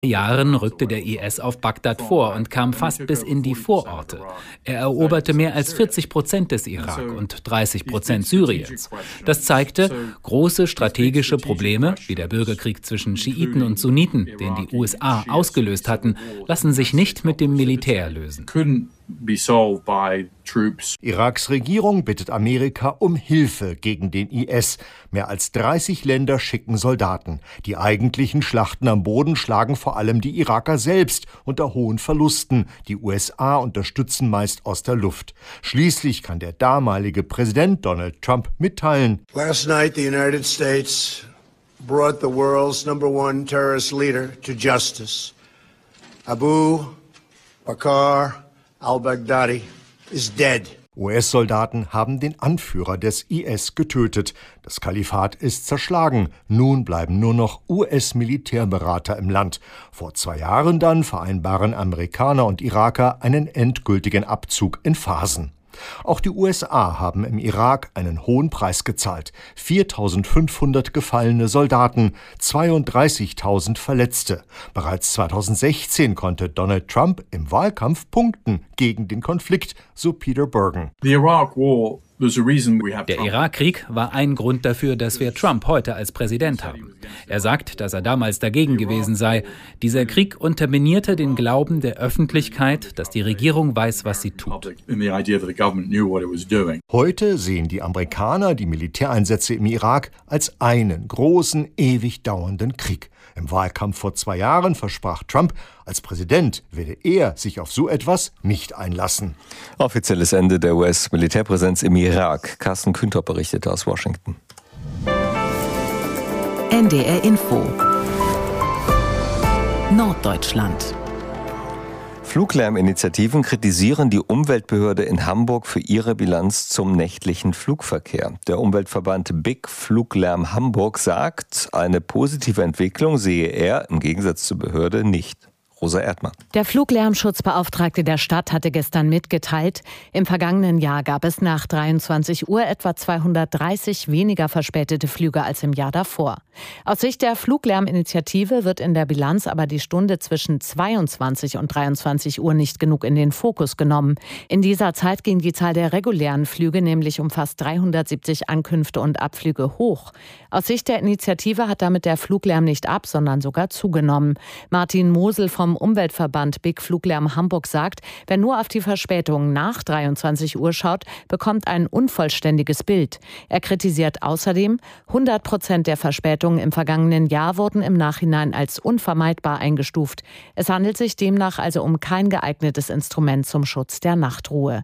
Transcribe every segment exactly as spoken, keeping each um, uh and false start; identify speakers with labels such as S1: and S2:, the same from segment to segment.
S1: Jahren rückte der I S auf Bagdad vor und kam fast bis in die Vororte. Er eroberte mehr als vierzig Prozent des Irak und dreißig Prozent Syriens. Das zeigte, große strategische Probleme, wie der Bürgerkrieg zwischen Schiiten und Sunniten, den die U S A ausgelöst hatten, lassen sich nicht mit dem Militär lösen.
S2: Iraks Regierung bittet Amerika um Hilfe gegen den I S. Mehr als dreißig Länder schicken Soldaten. Die eigentlichen Schlachten am Boden schlagen vor allem die Iraker selbst unter hohen Verlusten. Die U S A unterstützen meist aus der Luft. Schließlich kann der damalige Präsident Donald Trump mitteilen:
S3: Last night the United States brought the world's number one terrorist leader to justice. Abu Bakr al-Baghdadi is dead.
S2: U S-Soldaten haben den Anführer des I S getötet. Das Kalifat ist zerschlagen. Nun bleiben nur noch U S-Militärberater im Land. Vor zwei Jahren dann vereinbaren Amerikaner und Iraker einen endgültigen Abzug in Phasen. Auch die U S A haben im Irak einen hohen Preis gezahlt. viertausendfünfhundert gefallene Soldaten, zweiunddreißigtausend Verletzte. Bereits zweitausendsechzehn konnte Donald Trump im Wahlkampf punkten gegen den Konflikt, so Peter Bergen.
S1: The Iraq War Der Irakkrieg war ein Grund dafür, dass wir Trump heute als Präsident haben. Er sagt, dass er damals dagegen gewesen sei. Dieser Krieg unterminierte den Glauben der Öffentlichkeit, dass die Regierung weiß, was sie tut.
S2: Heute sehen die Amerikaner die Militäreinsätze im Irak als einen großen, ewig dauernden Krieg. Im Wahlkampf vor zwei Jahren versprach Trump, als Präsident werde er sich auf so etwas nicht einlassen.
S4: Offizielles Ende der U S-Militärpräsenz im Irak. Carsten Kühntopp berichtete aus Washington.
S5: N D R Info Norddeutschland.
S4: Fluglärminitiativen kritisieren die Umweltbehörde in Hamburg für ihre Bilanz zum nächtlichen Flugverkehr. Der Umweltverband Big Fluglärm Hamburg sagt, eine positive Entwicklung sehe er im Gegensatz zur Behörde nicht. Rosa Erdmann.
S5: Der Fluglärmschutzbeauftragte der Stadt hatte gestern mitgeteilt, im vergangenen Jahr gab es nach dreiundzwanzig Uhr etwa zweihundertdreißig weniger verspätete Flüge als im Jahr davor. Aus Sicht der Fluglärminitiative wird in der Bilanz aber die Stunde zwischen zweiundzwanzig und dreiundzwanzig Uhr nicht genug in den Fokus genommen. In dieser Zeit ging die Zahl der regulären Flüge nämlich um fast dreihundertsiebzig Ankünfte und Abflüge hoch. Aus Sicht der Initiative hat damit der Fluglärm nicht ab, sondern sogar zugenommen. Martin Mosel vom Umweltverband Big Fluglärm Hamburg sagt, wer nur auf die Verspätungen nach dreiundzwanzig Uhr schaut, bekommt ein unvollständiges Bild. Er kritisiert außerdem, hundert Prozent der Verspätungen im vergangenen Jahr wurden im Nachhinein als unvermeidbar eingestuft. Es handelt sich demnach also um kein geeignetes Instrument zum Schutz der Nachtruhe.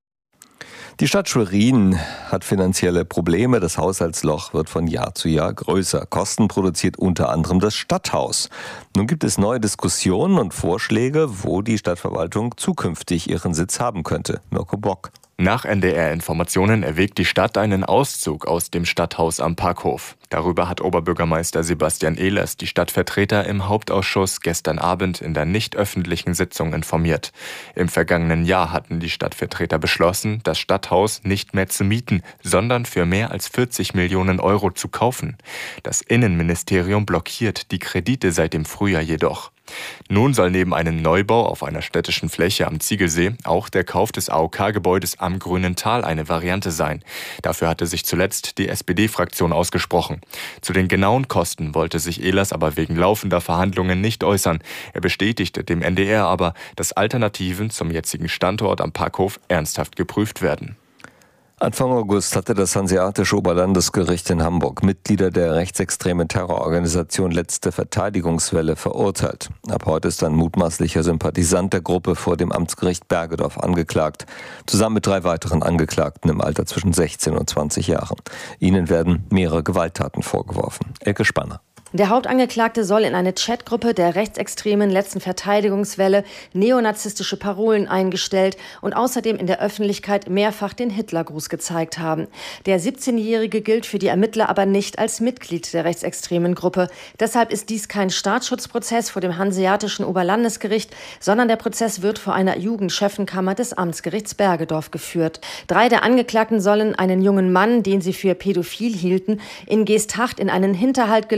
S4: Die Stadt Schwerin hat finanzielle Probleme. Das Haushaltsloch wird von Jahr zu Jahr größer. Kosten produziert unter anderem das Stadthaus. Nun gibt es neue Diskussionen und Vorschläge, wo die Stadtverwaltung zukünftig ihren Sitz haben könnte. Mirko Bock.
S6: Nach N D R-Informationen erwägt die Stadt einen Auszug aus dem Stadthaus am Parkhof. Darüber hat Oberbürgermeister Sebastian Ehlers die Stadtvertreter im Hauptausschuss gestern Abend in der nicht öffentlichen Sitzung informiert. Im vergangenen Jahr hatten die Stadtvertreter beschlossen, das Stadthaus nicht mehr zu mieten, sondern für mehr als vierzig Millionen Euro zu kaufen. Das Innenministerium blockiert die Kredite seit dem Frühjahr jedoch. Nun soll neben einem Neubau auf einer städtischen Fläche am Ziegelsee auch der Kauf des A O K-Gebäudes am Grünen Tal eine Variante sein. Dafür hatte sich zuletzt die S P D-Fraktion ausgesprochen. Zu den genauen Kosten wollte sich Ehlers aber wegen laufender Verhandlungen nicht äußern. Er bestätigte dem N D R aber, dass Alternativen zum jetzigen Standort am Parkhof ernsthaft geprüft werden.
S4: Anfang August hatte das Hanseatische Oberlandesgericht in Hamburg Mitglieder der rechtsextremen Terrororganisation Letzte Verteidigungswelle verurteilt. Ab heute ist ein mutmaßlicher Sympathisant der Gruppe vor dem Amtsgericht Bergedorf angeklagt, zusammen mit drei weiteren Angeklagten im Alter zwischen sechzehn und zwanzig Jahren. Ihnen werden mehrere Gewalttaten vorgeworfen. Elke Spanner.
S7: Der Hauptangeklagte soll in eine Chatgruppe der rechtsextremen Letzten Verteidigungswelle neonazistische Parolen eingestellt und außerdem in der Öffentlichkeit mehrfach den Hitlergruß gezeigt haben. Der siebzehnjährige gilt für die Ermittler aber nicht als Mitglied der rechtsextremen Gruppe. Deshalb ist dies kein Staatsschutzprozess vor dem Hanseatischen Oberlandesgericht, sondern der Prozess wird vor einer Jugendchefenkammer des Amtsgerichts Bergedorf geführt. Drei der Angeklagten sollen einen jungen Mann, den sie für pädophil hielten, in Geesthacht in einen Hinterhalt gelockt,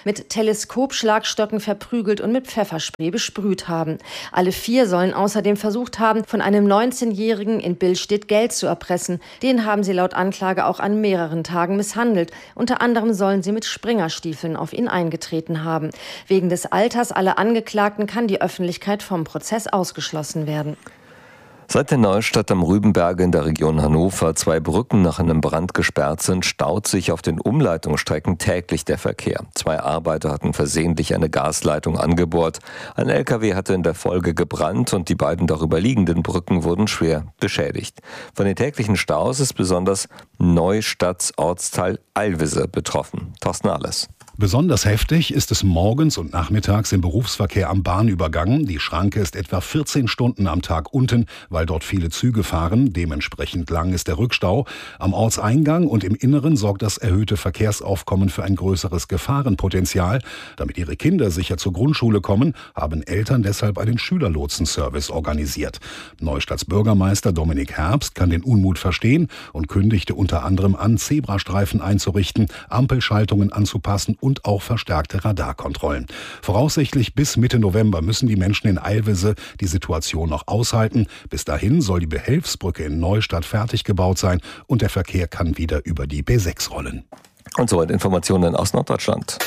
S7: mit Teleskopschlagstöcken verprügelt und mit Pfefferspray besprüht haben. Alle vier sollen außerdem versucht haben, von einem neunzehnjährigen in Billstedt Geld zu erpressen. Den haben sie laut Anklage auch an mehreren Tagen misshandelt. Unter anderem sollen sie mit Springerstiefeln auf ihn eingetreten haben. Wegen des Alters aller Angeklagten kann die Öffentlichkeit vom Prozess ausgeschlossen werden.
S4: Seit der Neustadt am Rübenberge in der Region Hannover zwei Brücken nach einem Brand gesperrt sind, staut sich auf den Umleitungsstrecken täglich der Verkehr. Zwei Arbeiter hatten versehentlich eine Gasleitung angebohrt. Ein L K W hatte in der Folge gebrannt und die beiden darüber liegenden Brücken wurden schwer beschädigt. Von den täglichen Staus ist besonders Neustadts Ortsteil Alvise betroffen. Thorsten Alles.
S8: Besonders heftig ist es morgens und nachmittags im Berufsverkehr am Bahnübergang. Die Schranke ist etwa vierzehn Stunden am Tag unten, weil dort viele Züge fahren. Dementsprechend lang ist der Rückstau. Am Ortseingang und im Inneren sorgt das erhöhte Verkehrsaufkommen für ein größeres Gefahrenpotenzial. Damit ihre Kinder sicher zur Grundschule kommen, haben Eltern deshalb einen Schülerlotsenservice organisiert. Neustadts Bürgermeister Dominik Herbst kann den Unmut verstehen und kündigte unter anderem an, Zebrastreifen einzurichten, Ampelschaltungen anzupassen und auch verstärkte Radarkontrollen. Voraussichtlich bis Mitte November müssen die Menschen in Alvise die Situation noch aushalten. Bis dahin soll die Behelfsbrücke in Neustadt fertig gebaut sein und der Verkehr kann wieder über die B sechs rollen.
S4: Und soweit Informationen aus Norddeutschland.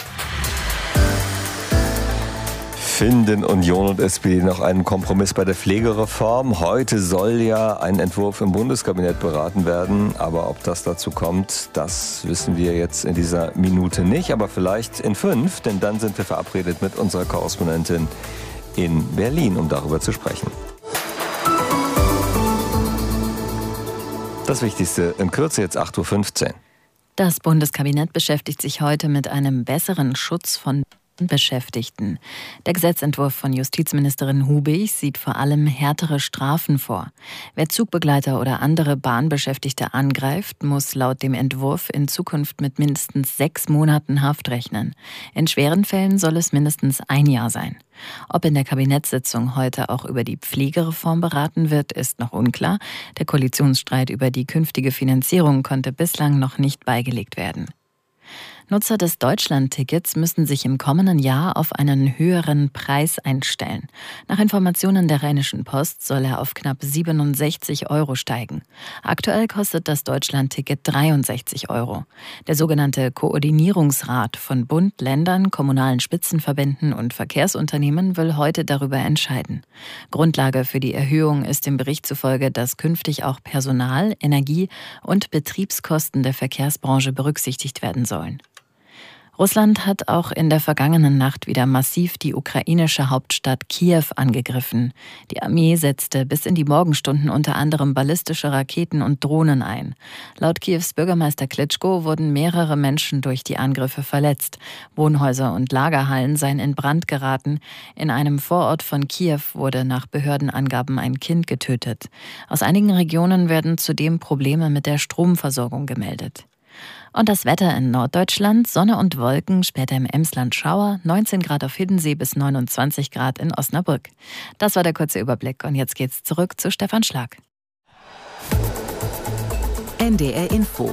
S4: Finden Union und S P D noch einen Kompromiss bei der Pflegereform? Heute soll ja ein Entwurf im Bundeskabinett beraten werden. Aber ob das dazu kommt, das wissen wir jetzt in dieser Minute nicht. Aber vielleicht in fünf, denn dann sind wir verabredet mit unserer Korrespondentin in Berlin, um darüber zu sprechen. Das Wichtigste in Kürze, jetzt acht Uhr fünfzehn.
S5: Das Bundeskabinett beschäftigt sich heute mit einem besseren Schutz von Beschäftigten. Der Gesetzentwurf von Justizministerin Hubig sieht vor allem härtere Strafen vor. Wer Zugbegleiter oder andere Bahnbeschäftigte angreift, muss laut dem Entwurf in Zukunft mit mindestens sechs Monaten Haft rechnen. In schweren Fällen soll es mindestens ein Jahr sein. Ob in der Kabinettssitzung heute auch über die Pflegereform beraten wird, ist noch unklar. Der Koalitionsstreit über die künftige Finanzierung konnte bislang noch nicht beigelegt werden. Nutzer des Deutschland-Tickets müssen sich im kommenden Jahr auf einen höheren Preis einstellen. Nach Informationen der Rheinischen Post soll er auf knapp siebenundsechzig Euro steigen. Aktuell kostet das Deutschland-Ticket dreiundsechzig Euro. Der sogenannte Koordinierungsrat von Bund, Ländern, kommunalen Spitzenverbänden und Verkehrsunternehmen will heute darüber entscheiden. Grundlage für die Erhöhung ist dem Bericht zufolge, dass künftig auch Personal-, Energie- und Betriebskosten der Verkehrsbranche berücksichtigt werden sollen. Russland hat auch in der vergangenen Nacht wieder massiv die ukrainische Hauptstadt Kiew angegriffen. Die Armee setzte bis in die Morgenstunden unter anderem ballistische Raketen und Drohnen ein. Laut Kiews Bürgermeister Klitschko wurden mehrere Menschen durch die Angriffe verletzt. Wohnhäuser und Lagerhallen seien in Brand geraten. In einem Vorort von Kiew wurde nach Behördenangaben ein Kind getötet. Aus einigen Regionen werden zudem Probleme mit der Stromversorgung gemeldet. Und das Wetter in Norddeutschland, Sonne und Wolken, später im Emsland Schauer, neunzehn Grad auf Hiddensee bis neunundzwanzig Grad in Osnabrück. Das war der kurze Überblick und jetzt geht's zurück zu Stefan Schlag.
S9: N D R Info.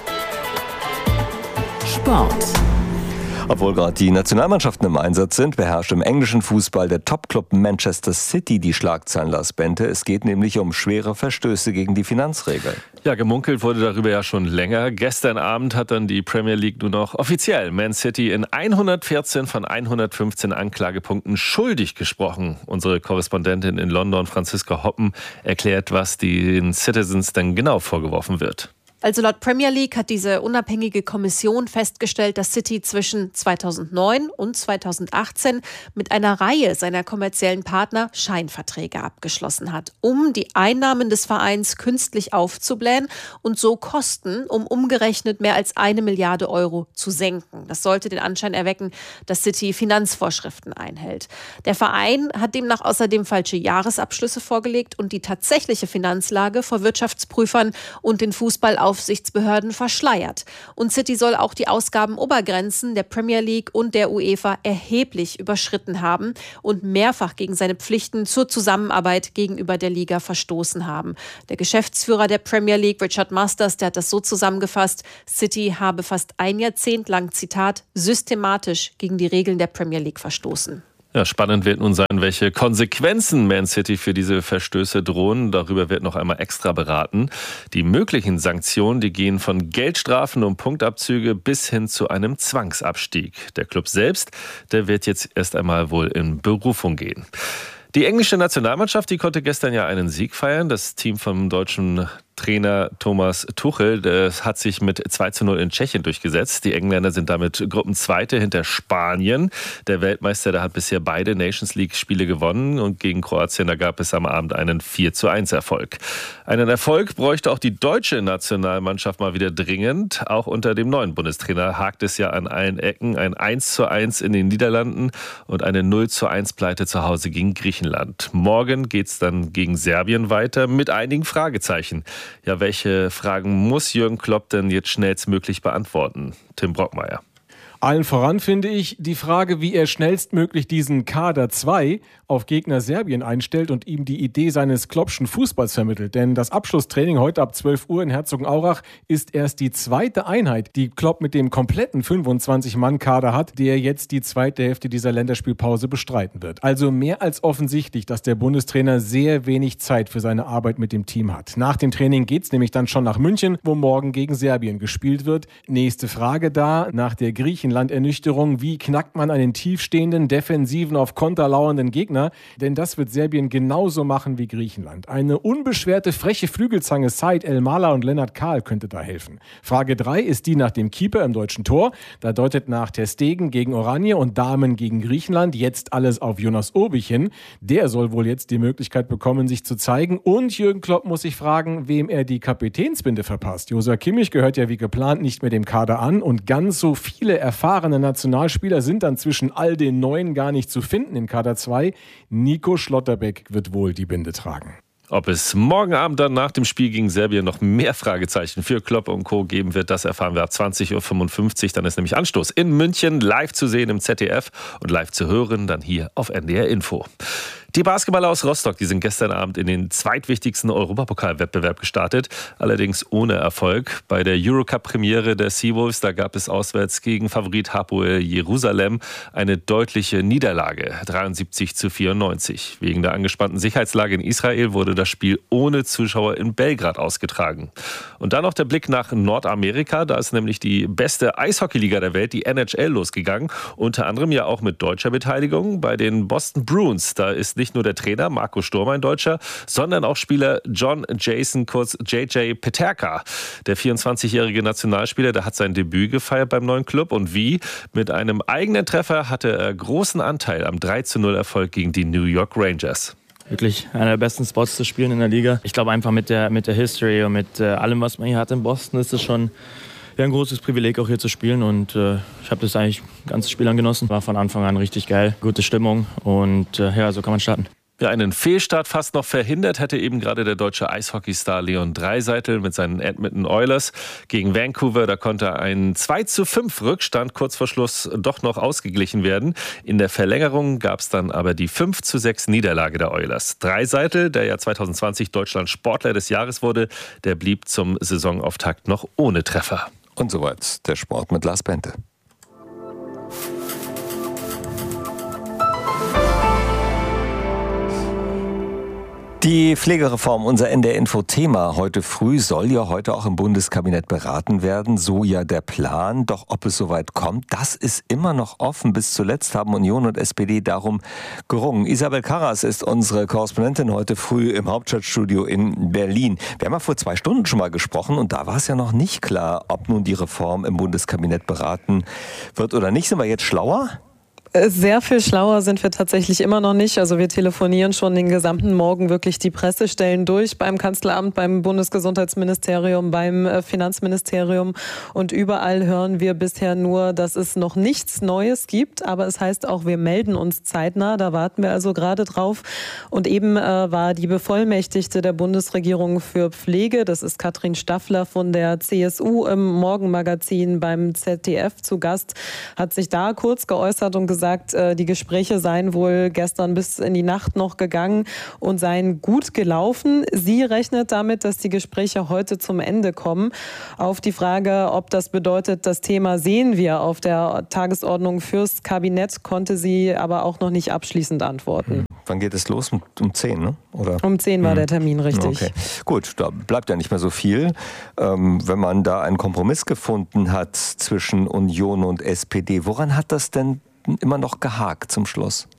S9: Sport.
S4: Obwohl gerade die Nationalmannschaften im Einsatz sind, beherrscht im englischen Fußball der Topclub Manchester City die Schlagzeilen, Lars Bente. Es geht nämlich um schwere Verstöße gegen die Finanzregeln.
S10: Ja, gemunkelt wurde darüber ja schon länger. Gestern Abend hat dann die Premier League nur noch offiziell Man City in hundertvierzehn von hundertfünfzehn Anklagepunkten schuldig gesprochen. Unsere Korrespondentin in London, Franziska Hoppen, erklärt, was den Citizens denn genau vorgeworfen wird.
S11: Also laut Premier League hat diese unabhängige Kommission festgestellt, dass City zwischen zweitausendneun und zweitausendachtzehn mit einer Reihe seiner kommerziellen Partner Scheinverträge abgeschlossen hat, um die Einnahmen des Vereins künstlich aufzublähen und so Kosten um umgerechnet mehr als eine Milliarde Euro zu senken. Das sollte den Anschein erwecken, dass City Finanzvorschriften einhält. Der Verein hat demnach außerdem falsche Jahresabschlüsse vorgelegt und die tatsächliche Finanzlage vor Wirtschaftsprüfern und den Fußball Aufsichtsbehörden verschleiert. Und City soll auch die Ausgabenobergrenzen der Premier League und der UEFA erheblich überschritten haben und mehrfach gegen seine Pflichten zur Zusammenarbeit gegenüber der Liga verstoßen haben. Der Geschäftsführer der Premier League, Richard Masters, der hat das so zusammengefasst: City habe fast ein Jahrzehnt lang, Zitat, systematisch gegen die Regeln der Premier League verstoßen.
S10: Ja, spannend wird nun sein, welche Konsequenzen Man City für diese Verstöße drohen. Darüber wird noch einmal extra beraten. Die möglichen Sanktionen, die gehen von Geldstrafen und Punktabzüge bis hin zu einem Zwangsabstieg. Der Club selbst, der wird jetzt erst einmal wohl in Berufung gehen. Die englische Nationalmannschaft, die konnte gestern ja einen Sieg feiern. Das Team vom deutschen Trainer Thomas Tuchel, das hat sich mit zwei zu null in Tschechien durchgesetzt. Die Engländer sind damit Gruppenzweite hinter Spanien. Der Weltmeister, der hat bisher beide Nations League-Spiele gewonnen und gegen Kroatien, da gab es am Abend einen vier zu eins Erfolg. Einen Erfolg bräuchte auch die deutsche Nationalmannschaft mal wieder dringend. Auch unter dem neuen Bundestrainer hakt es ja an allen Ecken. Ein eins zu eins in den Niederlanden und eine null zu eins Pleite zu Hause gegen Griechenland. Morgen geht es dann gegen Serbien weiter mit einigen Fragezeichen. Ja, welche Fragen muss Jürgen Klopp denn jetzt schnellstmöglich beantworten? Tim Brockmeier.
S12: Allen voran finde ich die Frage, wie er schnellstmöglich diesen Kader zwei auf Gegner Serbien einstellt und ihm die Idee seines Kloppschen Fußballs vermittelt. Denn das Abschlusstraining heute ab zwölf Uhr in Herzogenaurach ist erst die zweite Einheit, die Klopp mit dem kompletten fünfundzwanzig-Mann-Kader hat, der jetzt die zweite Hälfte dieser Länderspielpause bestreiten wird. Also mehr als offensichtlich, dass der Bundestrainer sehr wenig Zeit für seine Arbeit mit dem Team hat. Nach dem Training geht's nämlich dann schon nach München, wo morgen gegen Serbien gespielt wird. Nächste Frage da, nach der Griechenland-Ernüchterung: Wie knackt man einen tiefstehenden, defensiven, auf Konter lauernden Gegner? Denn das wird Serbien genauso machen wie Griechenland. Eine unbeschwerte, freche Flügelzange Said El-Mala und Lennart Kahl könnte da helfen. Frage drei ist die nach dem Keeper im deutschen Tor. Da deutet nach ter Stegen gegen Oranje und Damen gegen Griechenland jetzt alles auf Jonas Obich hin. Der soll wohl jetzt die Möglichkeit bekommen, sich zu zeigen. Und Jürgen Klopp muss sich fragen, wem er die Kapitänsbinde verpasst. Joshua Kimmich gehört ja wie geplant nicht mehr dem Kader an. Und ganz so viele erfahrene Nationalspieler sind dann zwischen all den Neuen gar nicht zu finden in Kader zwei. Nico Schlotterbeck wird wohl die Binde tragen.
S10: Ob es morgen Abend dann nach dem Spiel gegen Serbien noch mehr Fragezeichen für Klopp und Co. geben wird, das erfahren wir ab zwanzig Uhr fünfundfünfzig. Dann ist nämlich Anstoß in München, live zu sehen im Z D F und live zu hören dann hier auf N D R Info. Die Basketballer aus Rostock, die sind gestern Abend in den zweitwichtigsten Europapokalwettbewerb gestartet, allerdings ohne Erfolg. Bei der Eurocup-Premiere der Seawolves, da gab es auswärts gegen Favorit Hapoel Jerusalem eine deutliche Niederlage, dreiundsiebzig zu vierundneunzig. Wegen der angespannten Sicherheitslage in Israel wurde das Spiel ohne Zuschauer in Belgrad ausgetragen. Und dann noch der Blick nach Nordamerika, da ist nämlich die beste Eishockeyliga der Welt, die N H L, losgegangen. Unter anderem ja auch mit deutscher Beteiligung bei den Boston Bruins. Da ist nicht nur der Trainer Marco Sturm ein Deutscher, sondern auch Spieler John Jason, kurz J J Peterka. Der vierundzwanzigjährige Nationalspieler, der hat sein Debüt gefeiert beim neuen Club. Und wie? Mit einem eigenen Treffer hatte er großen Anteil am drei zu null Erfolg gegen die New York Rangers.
S13: Wirklich einer der besten Spots zu spielen in der Liga. Ich glaube einfach mit der, mit der History und mit äh, allem, was man hier hat in Boston, ist es schon ja, ein großes Privileg, auch hier zu spielen. Und äh, ich habe das eigentlich ganzes Spiel an genossen. War von Anfang an richtig geil, gute Stimmung und äh, ja, so kann man starten.
S10: Ja, einen Fehlstart fast noch verhindert hätte eben gerade der deutsche Eishockeystar Leon Draisaitl mit seinen Edmonton Oilers gegen Vancouver. Da konnte ein zwei zu fünf Rückstand kurz vor Schluss doch noch ausgeglichen werden. In der Verlängerung gab es dann aber die fünf zu sechs Niederlage der Oilers. Draisaitl, der ja zwanzig zwanzig Deutschland Sportler des Jahres wurde, der blieb zum Saisonauftakt noch ohne Treffer.
S4: Und soweit der Sport mit Lars Bente. Die Pflegereform, unser N D R-Info-Thema heute früh, soll ja heute auch im Bundeskabinett beraten werden. So ja der Plan. Doch ob es soweit kommt, das ist immer noch offen. Bis zuletzt haben Union und S P D darum gerungen. Isabel Karras ist unsere Korrespondentin heute früh im Hauptstadtstudio in Berlin. Wir haben ja vor zwei Stunden schon mal gesprochen und da war es ja noch nicht klar, ob nun die Reform im Bundeskabinett beraten wird oder nicht. Sind wir jetzt schlauer?
S14: Sehr viel schlauer sind wir tatsächlich immer noch nicht. Also wir telefonieren schon den gesamten Morgen wirklich die Pressestellen durch beim Kanzleramt, beim Bundesgesundheitsministerium, beim Finanzministerium und überall hören wir bisher nur, dass es noch nichts Neues gibt, aber es heißt auch, wir melden uns zeitnah, da warten wir also gerade drauf. Und eben äh, war die Bevollmächtigte der Bundesregierung für Pflege, das ist Katrin Staffler von der C S U im Morgenmagazin beim Z D F zu Gast, hat sich da kurz geäußert und gesagt, die Gespräche seien wohl gestern bis in die Nacht noch gegangen und seien gut gelaufen. Sie rechnet damit, dass die Gespräche heute zum Ende kommen. Auf die Frage, ob das bedeutet, das Thema sehen wir auf der Tagesordnung fürs Kabinett, konnte sie aber auch noch nicht abschließend antworten.
S4: Hm. Wann geht es los? Um zehn, ne? Oder?
S14: Um zehn war hm. der Termin, richtig.
S4: Okay. Gut, da bleibt ja nicht mehr so viel. Ähm, wenn man da einen Kompromiss gefunden hat zwischen Union und S P D, woran hat das denn immer noch gehakt zum Schluss?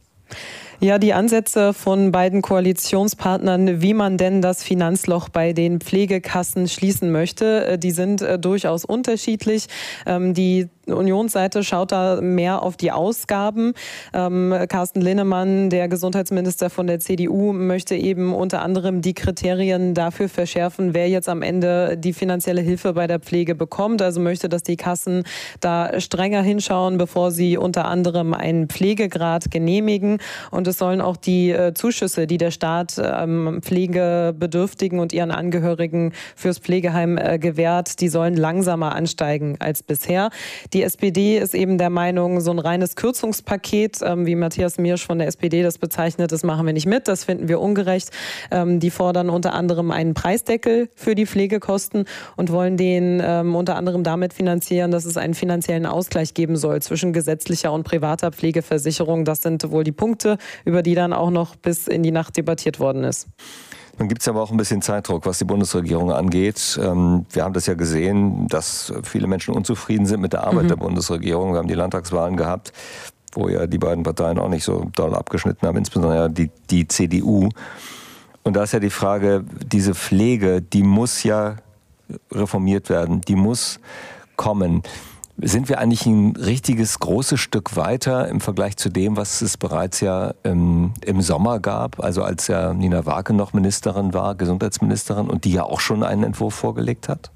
S14: Ja, die Ansätze von beiden Koalitionspartnern, wie man denn das Finanzloch bei den Pflegekassen schließen möchte, die sind durchaus unterschiedlich. Die Unionsseite schaut da mehr auf die Ausgaben. Ähm, Carsten Linnemann, der Gesundheitsminister von der C D U, möchte eben unter anderem die Kriterien dafür verschärfen, wer jetzt am Ende die finanzielle Hilfe bei der Pflege bekommt. Also möchte, dass die Kassen da strenger hinschauen, bevor sie unter anderem einen Pflegegrad genehmigen. Und es sollen auch die äh, Zuschüsse, die der Staat ähm, Pflegebedürftigen und ihren Angehörigen fürs Pflegeheim äh, gewährt, die sollen langsamer ansteigen als bisher. Die Die S P D ist eben der Meinung, so ein reines Kürzungspaket, ähm, wie Matthias Miersch von der S P D das bezeichnet, das machen wir nicht mit, das finden wir ungerecht. Ähm, die fordern unter anderem einen Preisdeckel für die Pflegekosten und wollen den ähm, unter anderem damit finanzieren, dass es einen finanziellen Ausgleich geben soll zwischen gesetzlicher und privater Pflegeversicherung. Das sind wohl die Punkte, über die dann auch noch bis in die Nacht debattiert worden ist.
S4: Dann gibt es aber auch ein bisschen Zeitdruck, was die Bundesregierung angeht. Wir haben das ja gesehen, dass viele Menschen unzufrieden sind mit der Arbeit mhm. der Bundesregierung. Wir haben die Landtagswahlen gehabt, wo ja die beiden Parteien auch nicht so doll abgeschnitten haben, insbesondere die, die C D U. Und da ist ja die Frage, diese Pflege, die muss ja reformiert werden, die muss kommen. Sind wir eigentlich ein richtiges großes Stück weiter im Vergleich zu dem, was es bereits ja im, im Sommer gab, also als ja Nina Wake noch Ministerin war, Gesundheitsministerin, und die ja auch schon einen Entwurf vorgelegt hat?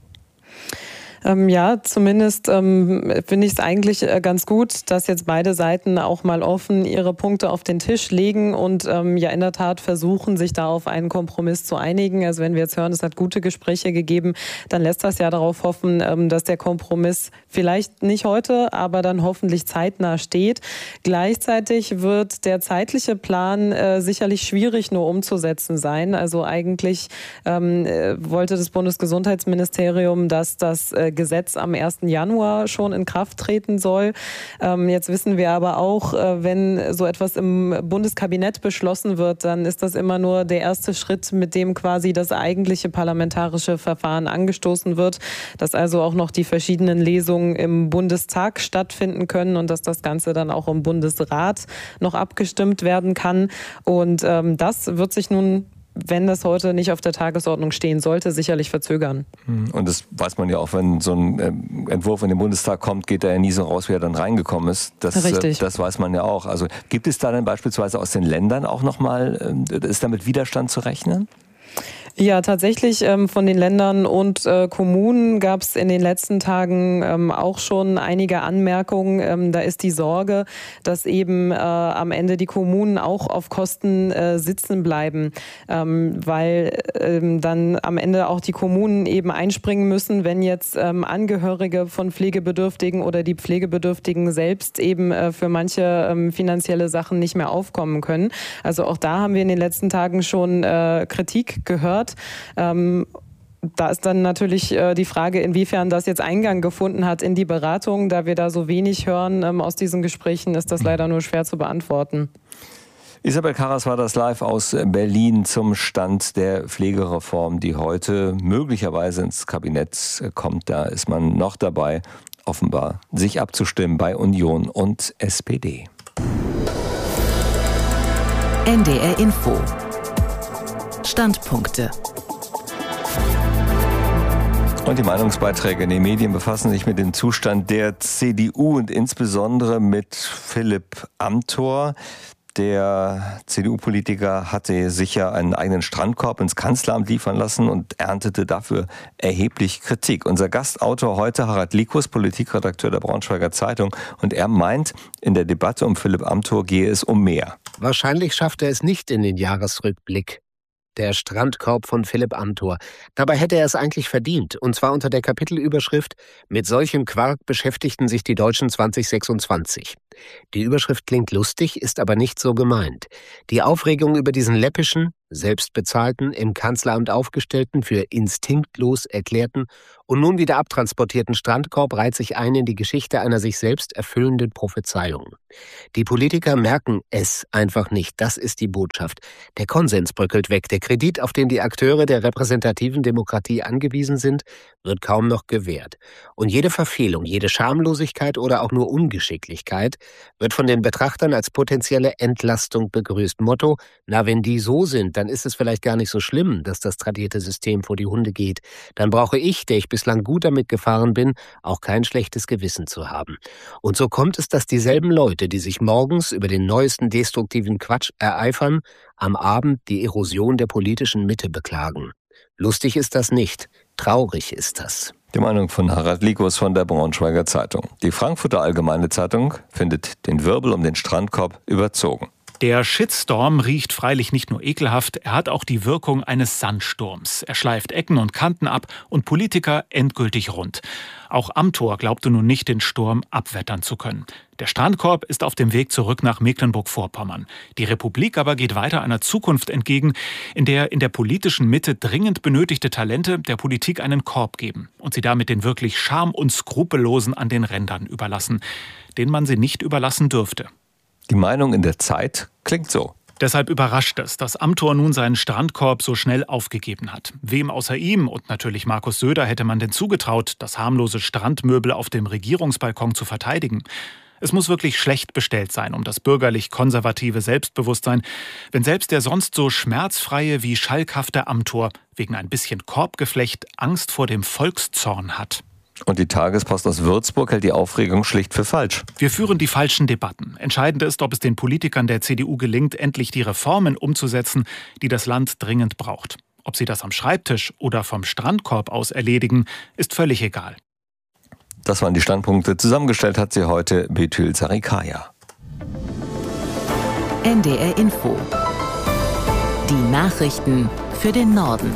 S14: Ähm, ja, zumindest ähm, finde ich es eigentlich äh, ganz gut, dass jetzt beide Seiten auch mal offen ihre Punkte auf den Tisch legen und ähm, ja in der Tat versuchen, sich da auf einen Kompromiss zu einigen. Also wenn wir jetzt hören, es hat gute Gespräche gegeben, dann lässt das ja darauf hoffen, ähm, dass der Kompromiss vielleicht nicht heute, aber dann hoffentlich zeitnah steht. Gleichzeitig wird der zeitliche Plan äh, sicherlich schwierig nur umzusetzen sein. Also eigentlich ähm, wollte das Bundesgesundheitsministerium, dass das äh, Gesetz am ersten Januar schon in Kraft treten soll. Ähm, jetzt wissen wir aber auch, äh, wenn so etwas im Bundeskabinett beschlossen wird, dann ist das immer nur der erste Schritt, mit dem quasi das eigentliche parlamentarische Verfahren angestoßen wird, dass also auch noch die verschiedenen Lesungen im Bundestag stattfinden können und dass das Ganze dann auch im Bundesrat noch abgestimmt werden kann. Und ähm, das wird sich nun, wenn das heute nicht auf der Tagesordnung stehen sollte, sicherlich verzögern.
S4: Und das weiß man ja auch, wenn so ein Entwurf in den Bundestag kommt, geht er ja nie so raus, wie er dann reingekommen ist. Das,
S14: Richtig.
S4: Das weiß man ja auch. Also gibt es da dann beispielsweise aus den Ländern auch nochmal, ist da mit Widerstand zu rechnen?
S14: Ja, tatsächlich ähm, von den Ländern und äh, Kommunen gab es in den letzten Tagen ähm, auch schon einige Anmerkungen. Ähm, da ist die Sorge, dass eben äh, am Ende die Kommunen auch auf Kosten äh, sitzen bleiben, ähm, weil ähm, dann am Ende auch die Kommunen eben einspringen müssen, wenn jetzt ähm, Angehörige von Pflegebedürftigen oder die Pflegebedürftigen selbst eben äh, für manche ähm, finanzielle Sachen nicht mehr aufkommen können. Also auch da haben wir in den letzten Tagen schon äh, Kritik gehört. Ähm, da ist dann natürlich äh, die Frage, inwiefern das jetzt Eingang gefunden hat in die Beratung. Da wir da so wenig hören ähm, aus diesen Gesprächen, ist das leider nur schwer zu beantworten.
S4: Isabel Karras war das live aus Berlin zum Stand der Pflegereform, die heute möglicherweise ins Kabinett kommt. Da ist man noch dabei, offenbar sich abzustimmen bei Union und S P D.
S9: N D R Info. Standpunkte.
S4: Und die Meinungsbeiträge in den Medien befassen sich mit dem Zustand der C D U und insbesondere mit Philipp Amthor. Der C D U-Politiker hatte sich ja einen eigenen Strandkorb ins Kanzleramt liefern lassen und erntete dafür erheblich Kritik. Unser Gastautor heute, Harald Likus, Politikredakteur der Braunschweiger Zeitung. Und er meint, in der Debatte um Philipp Amthor gehe es um mehr.
S15: Wahrscheinlich schafft er es nicht in den Jahresrückblick. Der Strandkorb von Philipp Amthor. Dabei hätte er es eigentlich verdient. Und zwar unter der Kapitelüberschrift »Mit solchem Quark beschäftigten sich die Deutschen zwanzig sechsundzwanzig«. Die Überschrift klingt lustig, ist aber nicht so gemeint. Die Aufregung über diesen läppischen, selbstbezahlten, im Kanzleramt aufgestellten, für instinktlos erklärten und nun wieder abtransportierten Strandkorb reiht sich ein in die Geschichte einer sich selbst erfüllenden Prophezeiung. Die Politiker merken es einfach nicht, das ist die Botschaft. Der Konsens bröckelt weg, der Kredit, auf den die Akteure der repräsentativen Demokratie angewiesen sind, wird kaum noch gewährt. Und jede Verfehlung, jede Schamlosigkeit oder auch nur Ungeschicklichkeit wird von den Betrachtern als potenzielle Entlastung begrüßt. Motto, na wenn die so sind, dann ist es vielleicht gar nicht so schlimm, dass das tradierte System vor die Hunde geht. Dann brauche ich, der ich bislang gut damit gefahren bin, auch kein schlechtes Gewissen zu haben. Und so kommt es, dass dieselben Leute, die sich morgens über den neuesten destruktiven Quatsch ereifern, am Abend die Erosion der politischen Mitte beklagen. Lustig ist das nicht, traurig ist das.
S4: Die Meinung von Harald Likus von der Braunschweiger Zeitung. Die Frankfurter Allgemeine Zeitung findet den Wirbel um den Strandkorb überzogen.
S16: Der Shitstorm riecht freilich nicht nur ekelhaft, er hat auch die Wirkung eines Sandsturms. Er schleift Ecken und Kanten ab und Politiker endgültig rund. Auch Amthor glaubte nun nicht, den Sturm abwettern zu können. Der Strandkorb ist auf dem Weg zurück nach Mecklenburg-Vorpommern. Die Republik aber geht weiter einer Zukunft entgegen, in der in der politischen Mitte dringend benötigte Talente der Politik einen Korb geben und sie damit den wirklich Scham- und Skrupellosen an den Rändern überlassen, denen man sie nicht überlassen dürfte.
S4: Die Meinung in der Zeit klingt so.
S16: Deshalb überrascht es, dass Amthor nun seinen Strandkorb so schnell aufgegeben hat. Wem außer ihm und natürlich Markus Söder hätte man denn zugetraut, das harmlose Strandmöbel auf dem Regierungsbalkon zu verteidigen? Es muss wirklich schlecht bestellt sein um das bürgerlich-konservative Selbstbewusstsein, wenn selbst der sonst so schmerzfreie wie schalkhafte Amthor wegen ein bisschen Korbgeflecht Angst vor dem Volkszorn hat.
S4: Und die Tagespost aus Würzburg hält die Aufregung schlicht für falsch.
S16: Wir führen die falschen Debatten. Entscheidend ist, ob es den Politikern der C D U gelingt, endlich die Reformen umzusetzen, die das Land dringend braucht. Ob sie das am Schreibtisch oder vom Strandkorb aus erledigen, ist völlig egal.
S4: Das waren die Standpunkte. Zusammengestellt hat sie heute Betül Sarikaya.
S9: N D R Info. Die Nachrichten für den Norden.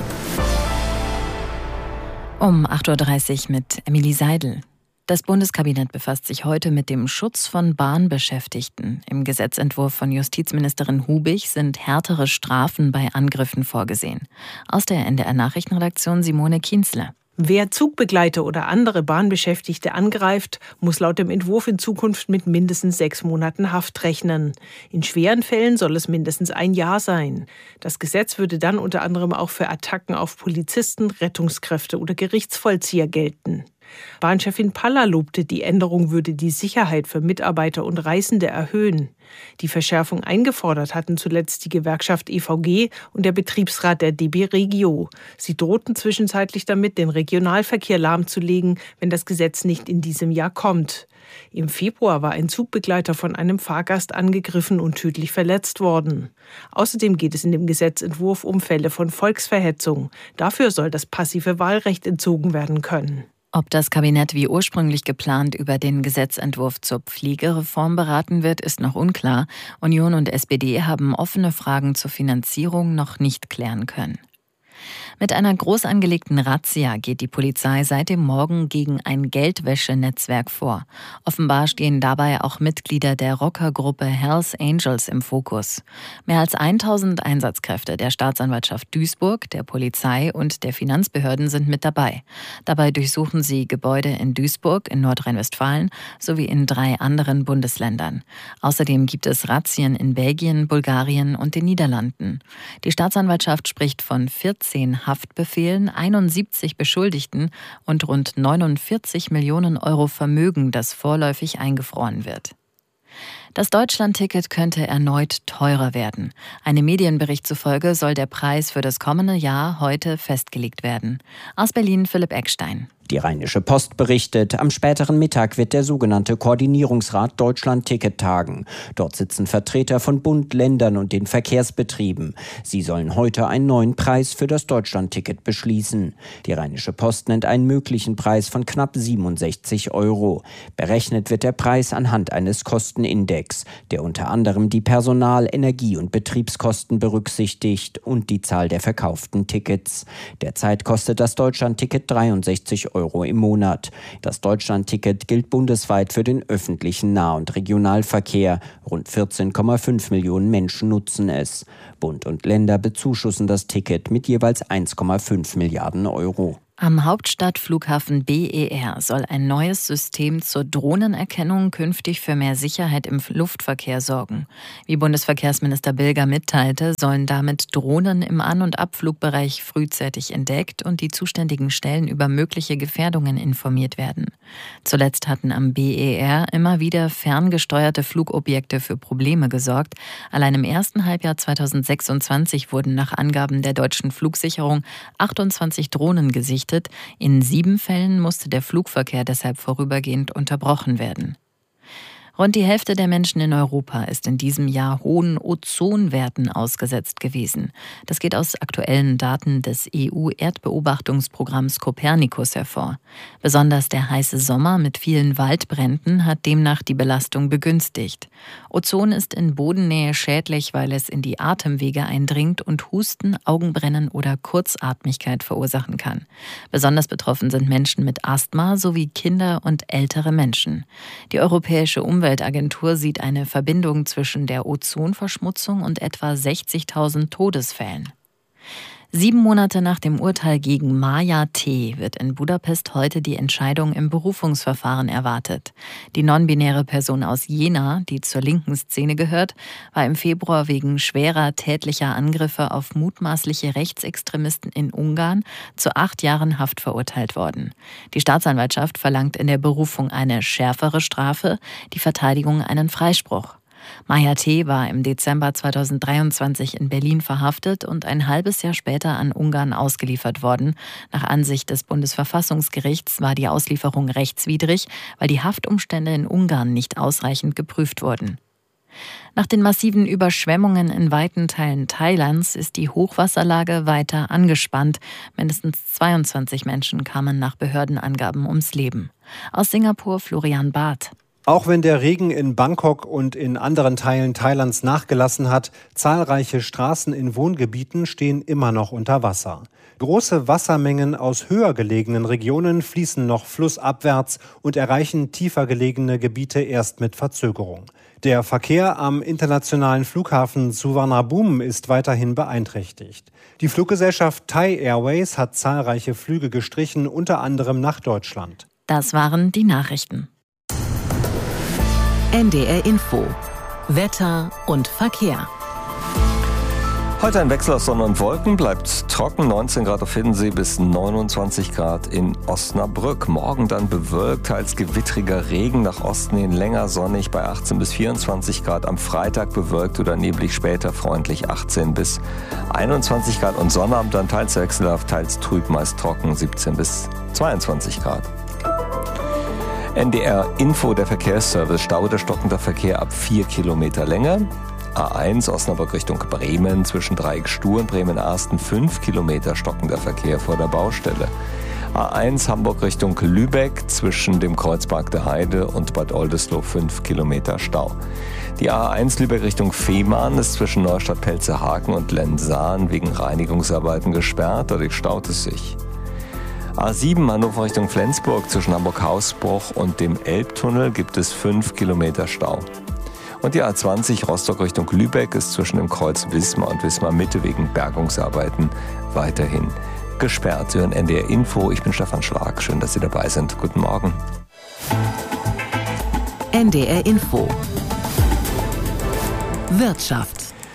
S5: Um acht Uhr dreißig mit Emilie Seidel. Das Bundeskabinett befasst sich heute mit dem Schutz von Bahnbeschäftigten. Im Gesetzentwurf von Justizministerin Hubig sind härtere Strafen bei Angriffen vorgesehen. Aus der N D R-Nachrichtenredaktion Simone Kienzle.
S17: Wer Zugbegleiter oder andere Bahnbeschäftigte angreift, muss laut dem Entwurf in Zukunft mit mindestens sechs Monaten Haft rechnen. In schweren Fällen soll es mindestens ein Jahr sein. Das Gesetz würde dann unter anderem auch für Attacken auf Polizisten, Rettungskräfte oder Gerichtsvollzieher gelten. Bahnchefin Paller lobte, die Änderung würde die Sicherheit für Mitarbeiter und Reisende erhöhen. Die Verschärfung eingefordert hatten zuletzt die Gewerkschaft E V G und der Betriebsrat der D B Regio. Sie drohten zwischenzeitlich damit, den Regionalverkehr lahmzulegen, wenn das Gesetz nicht in diesem Jahr kommt. Im Februar war ein Zugbegleiter von einem Fahrgast angegriffen und tödlich verletzt worden. Außerdem geht es in dem Gesetzentwurf um Fälle von Volksverhetzung. Dafür soll das passive Wahlrecht entzogen werden können.
S5: Ob das Kabinett wie ursprünglich geplant über den Gesetzentwurf zur Pflegereform beraten wird, ist noch unklar. Union und S P D haben offene Fragen zur Finanzierung noch nicht klären können. Mit einer groß angelegten Razzia geht die Polizei seit dem Morgen gegen ein Geldwäschenetzwerk vor. Offenbar stehen dabei auch Mitglieder der Rockergruppe Hells Angels im Fokus. Mehr als tausend Einsatzkräfte der Staatsanwaltschaft Duisburg, der Polizei und der Finanzbehörden sind mit dabei. Dabei durchsuchen sie Gebäude in Duisburg, in Nordrhein-Westfalen sowie in drei anderen Bundesländern. Außerdem gibt es Razzien in Belgien, Bulgarien und den Niederlanden. Die Staatsanwaltschaft spricht von vierzehn Haftbefehlen, einundsiebzig Beschuldigten und rund neunundvierzig Millionen Euro Vermögen, das vorläufig eingefroren wird. Das Deutschlandticket könnte erneut teurer werden. Einem Medienbericht zufolge soll der Preis für das kommende Jahr heute festgelegt werden. Aus Berlin Philipp Eckstein.
S18: Die Rheinische Post berichtet, am späteren Mittag wird der sogenannte Koordinierungsrat Deutschland-Ticket tagen. Dort sitzen Vertreter von Bund, Ländern und den Verkehrsbetrieben. Sie sollen heute einen neuen Preis für das Deutschland-Ticket beschließen. Die Rheinische Post nennt einen möglichen Preis von knapp siebenundsechzig Euro. Berechnet wird der Preis anhand eines Kostenindex, der unter anderem die Personal-, Energie- und Betriebskosten berücksichtigt und die Zahl der verkauften Tickets. Derzeit kostet das Deutschland-Ticket dreiundsechzig Euro im Monat. Das Deutschland-Ticket gilt bundesweit für den öffentlichen Nah- und Regionalverkehr. Rund vierzehn Komma fünf Millionen Menschen nutzen es. Bund und Länder bezuschussen das Ticket mit jeweils eins Komma fünf Milliarden Euro.
S5: Am Hauptstadtflughafen B E R soll ein neues System zur Drohnenerkennung künftig für mehr Sicherheit im Luftverkehr sorgen. Wie Bundesverkehrsminister Bilger mitteilte, sollen damit Drohnen im An- und Abflugbereich frühzeitig entdeckt und die zuständigen Stellen über mögliche Gefährdungen informiert werden. Zuletzt hatten am B E R immer wieder ferngesteuerte Flugobjekte für Probleme gesorgt. Allein im ersten Halbjahr zweitausendsechsundzwanzig wurden nach Angaben der deutschen Flugsicherung achtundzwanzig Drohnen gesichtet. In sieben Fällen musste der Flugverkehr deshalb vorübergehend unterbrochen werden. Rund die Hälfte der Menschen in Europa ist in diesem Jahr hohen Ozonwerten ausgesetzt gewesen. Das geht aus aktuellen Daten des E U-Erdbeobachtungsprogramms Copernicus hervor. Besonders der heiße Sommer mit vielen Waldbränden hat demnach die Belastung begünstigt. Ozon ist in Bodennähe schädlich, weil es in die Atemwege eindringt und Husten, Augenbrennen oder Kurzatmigkeit verursachen kann. Besonders betroffen sind Menschen mit Asthma sowie Kinder und ältere Menschen. Die Europäische Umwelt Umweltagentur sieht eine Verbindung zwischen der Ozonverschmutzung und etwa sechzigtausend Todesfällen. Sieben Monate nach dem Urteil gegen Maja T. wird in Budapest heute die Entscheidung im Berufungsverfahren erwartet. Die non-binäre Person aus Jena, die zur linken Szene gehört, war im Februar wegen schwerer tätlicher Angriffe auf mutmaßliche Rechtsextremisten in Ungarn zu acht Jahren Haft verurteilt worden. Die Staatsanwaltschaft verlangt in der Berufung eine schärfere Strafe, die Verteidigung einen Freispruch. Maja T. war im Dezember zweitausenddreiundzwanzig in Berlin verhaftet und ein halbes Jahr später an Ungarn ausgeliefert worden. Nach Ansicht des Bundesverfassungsgerichts war die Auslieferung rechtswidrig, weil die Haftumstände in Ungarn nicht ausreichend geprüft wurden. Nach den massiven Überschwemmungen in weiten Teilen Thailands ist die Hochwasserlage weiter angespannt. Mindestens zweiundzwanzig Menschen kamen nach Behördenangaben ums Leben. Aus Singapur Florian Barth.
S19: Auch wenn der Regen in Bangkok und in anderen Teilen Thailands nachgelassen hat, zahlreiche Straßen in Wohngebieten stehen immer noch unter Wasser. Große Wassermengen aus höher gelegenen Regionen fließen noch flussabwärts und erreichen tiefer gelegene Gebiete erst mit Verzögerung. Der Verkehr am internationalen Flughafen Suvarnabhumi ist weiterhin beeinträchtigt. Die Fluggesellschaft Thai Airways hat zahlreiche Flüge gestrichen, unter anderem nach Deutschland.
S5: Das waren die Nachrichten.
S9: N D R Info. Wetter und Verkehr.
S4: Heute ein Wechsel aus Sonne und Wolken, bleibt trocken, neunzehn Grad auf Hiddensee bis neunundzwanzig Grad in Osnabrück. Morgen dann bewölkt, teils gewittriger Regen, nach Osten hin länger sonnig bei achtzehn bis vierundzwanzig Grad. Am Freitag bewölkt oder neblig, später freundlich achtzehn bis einundzwanzig Grad. Und Sonnabend dann teils wechselhaft, teils trüb, meist trocken, siebzehn bis zweiundzwanzig Grad. N D R Info, der Verkehrsservice. Stau oder stockender Verkehr ab vier Kilometer Länge. A eins Osnabrück Richtung Bremen zwischen Dreieck Stuhr und Bremen-Arsten fünf Kilometer stockender Verkehr vor der Baustelle. A eins Hamburg Richtung Lübeck zwischen dem Kreuzpark der Heide und Bad Oldesloe fünf Kilometer Stau. Die A eins Lübeck Richtung Fehmarn ist zwischen Neustadt-Pelzerhaken und Lensahn wegen Reinigungsarbeiten gesperrt, dadurch staut es sich. A sieben Hannover Richtung Flensburg zwischen Hamburg-Hausbruch und dem Elbtunnel gibt es fünf Kilometer Stau. Und die A zwanzig Rostock Richtung Lübeck ist zwischen dem Kreuz Wismar und Wismar Mitte wegen Bergungsarbeiten weiterhin gesperrt. Sie hören N D R Info, ich bin Stefan Schlag, schön, dass Sie dabei sind. Guten Morgen.
S9: N D R Info. Wirtschaft.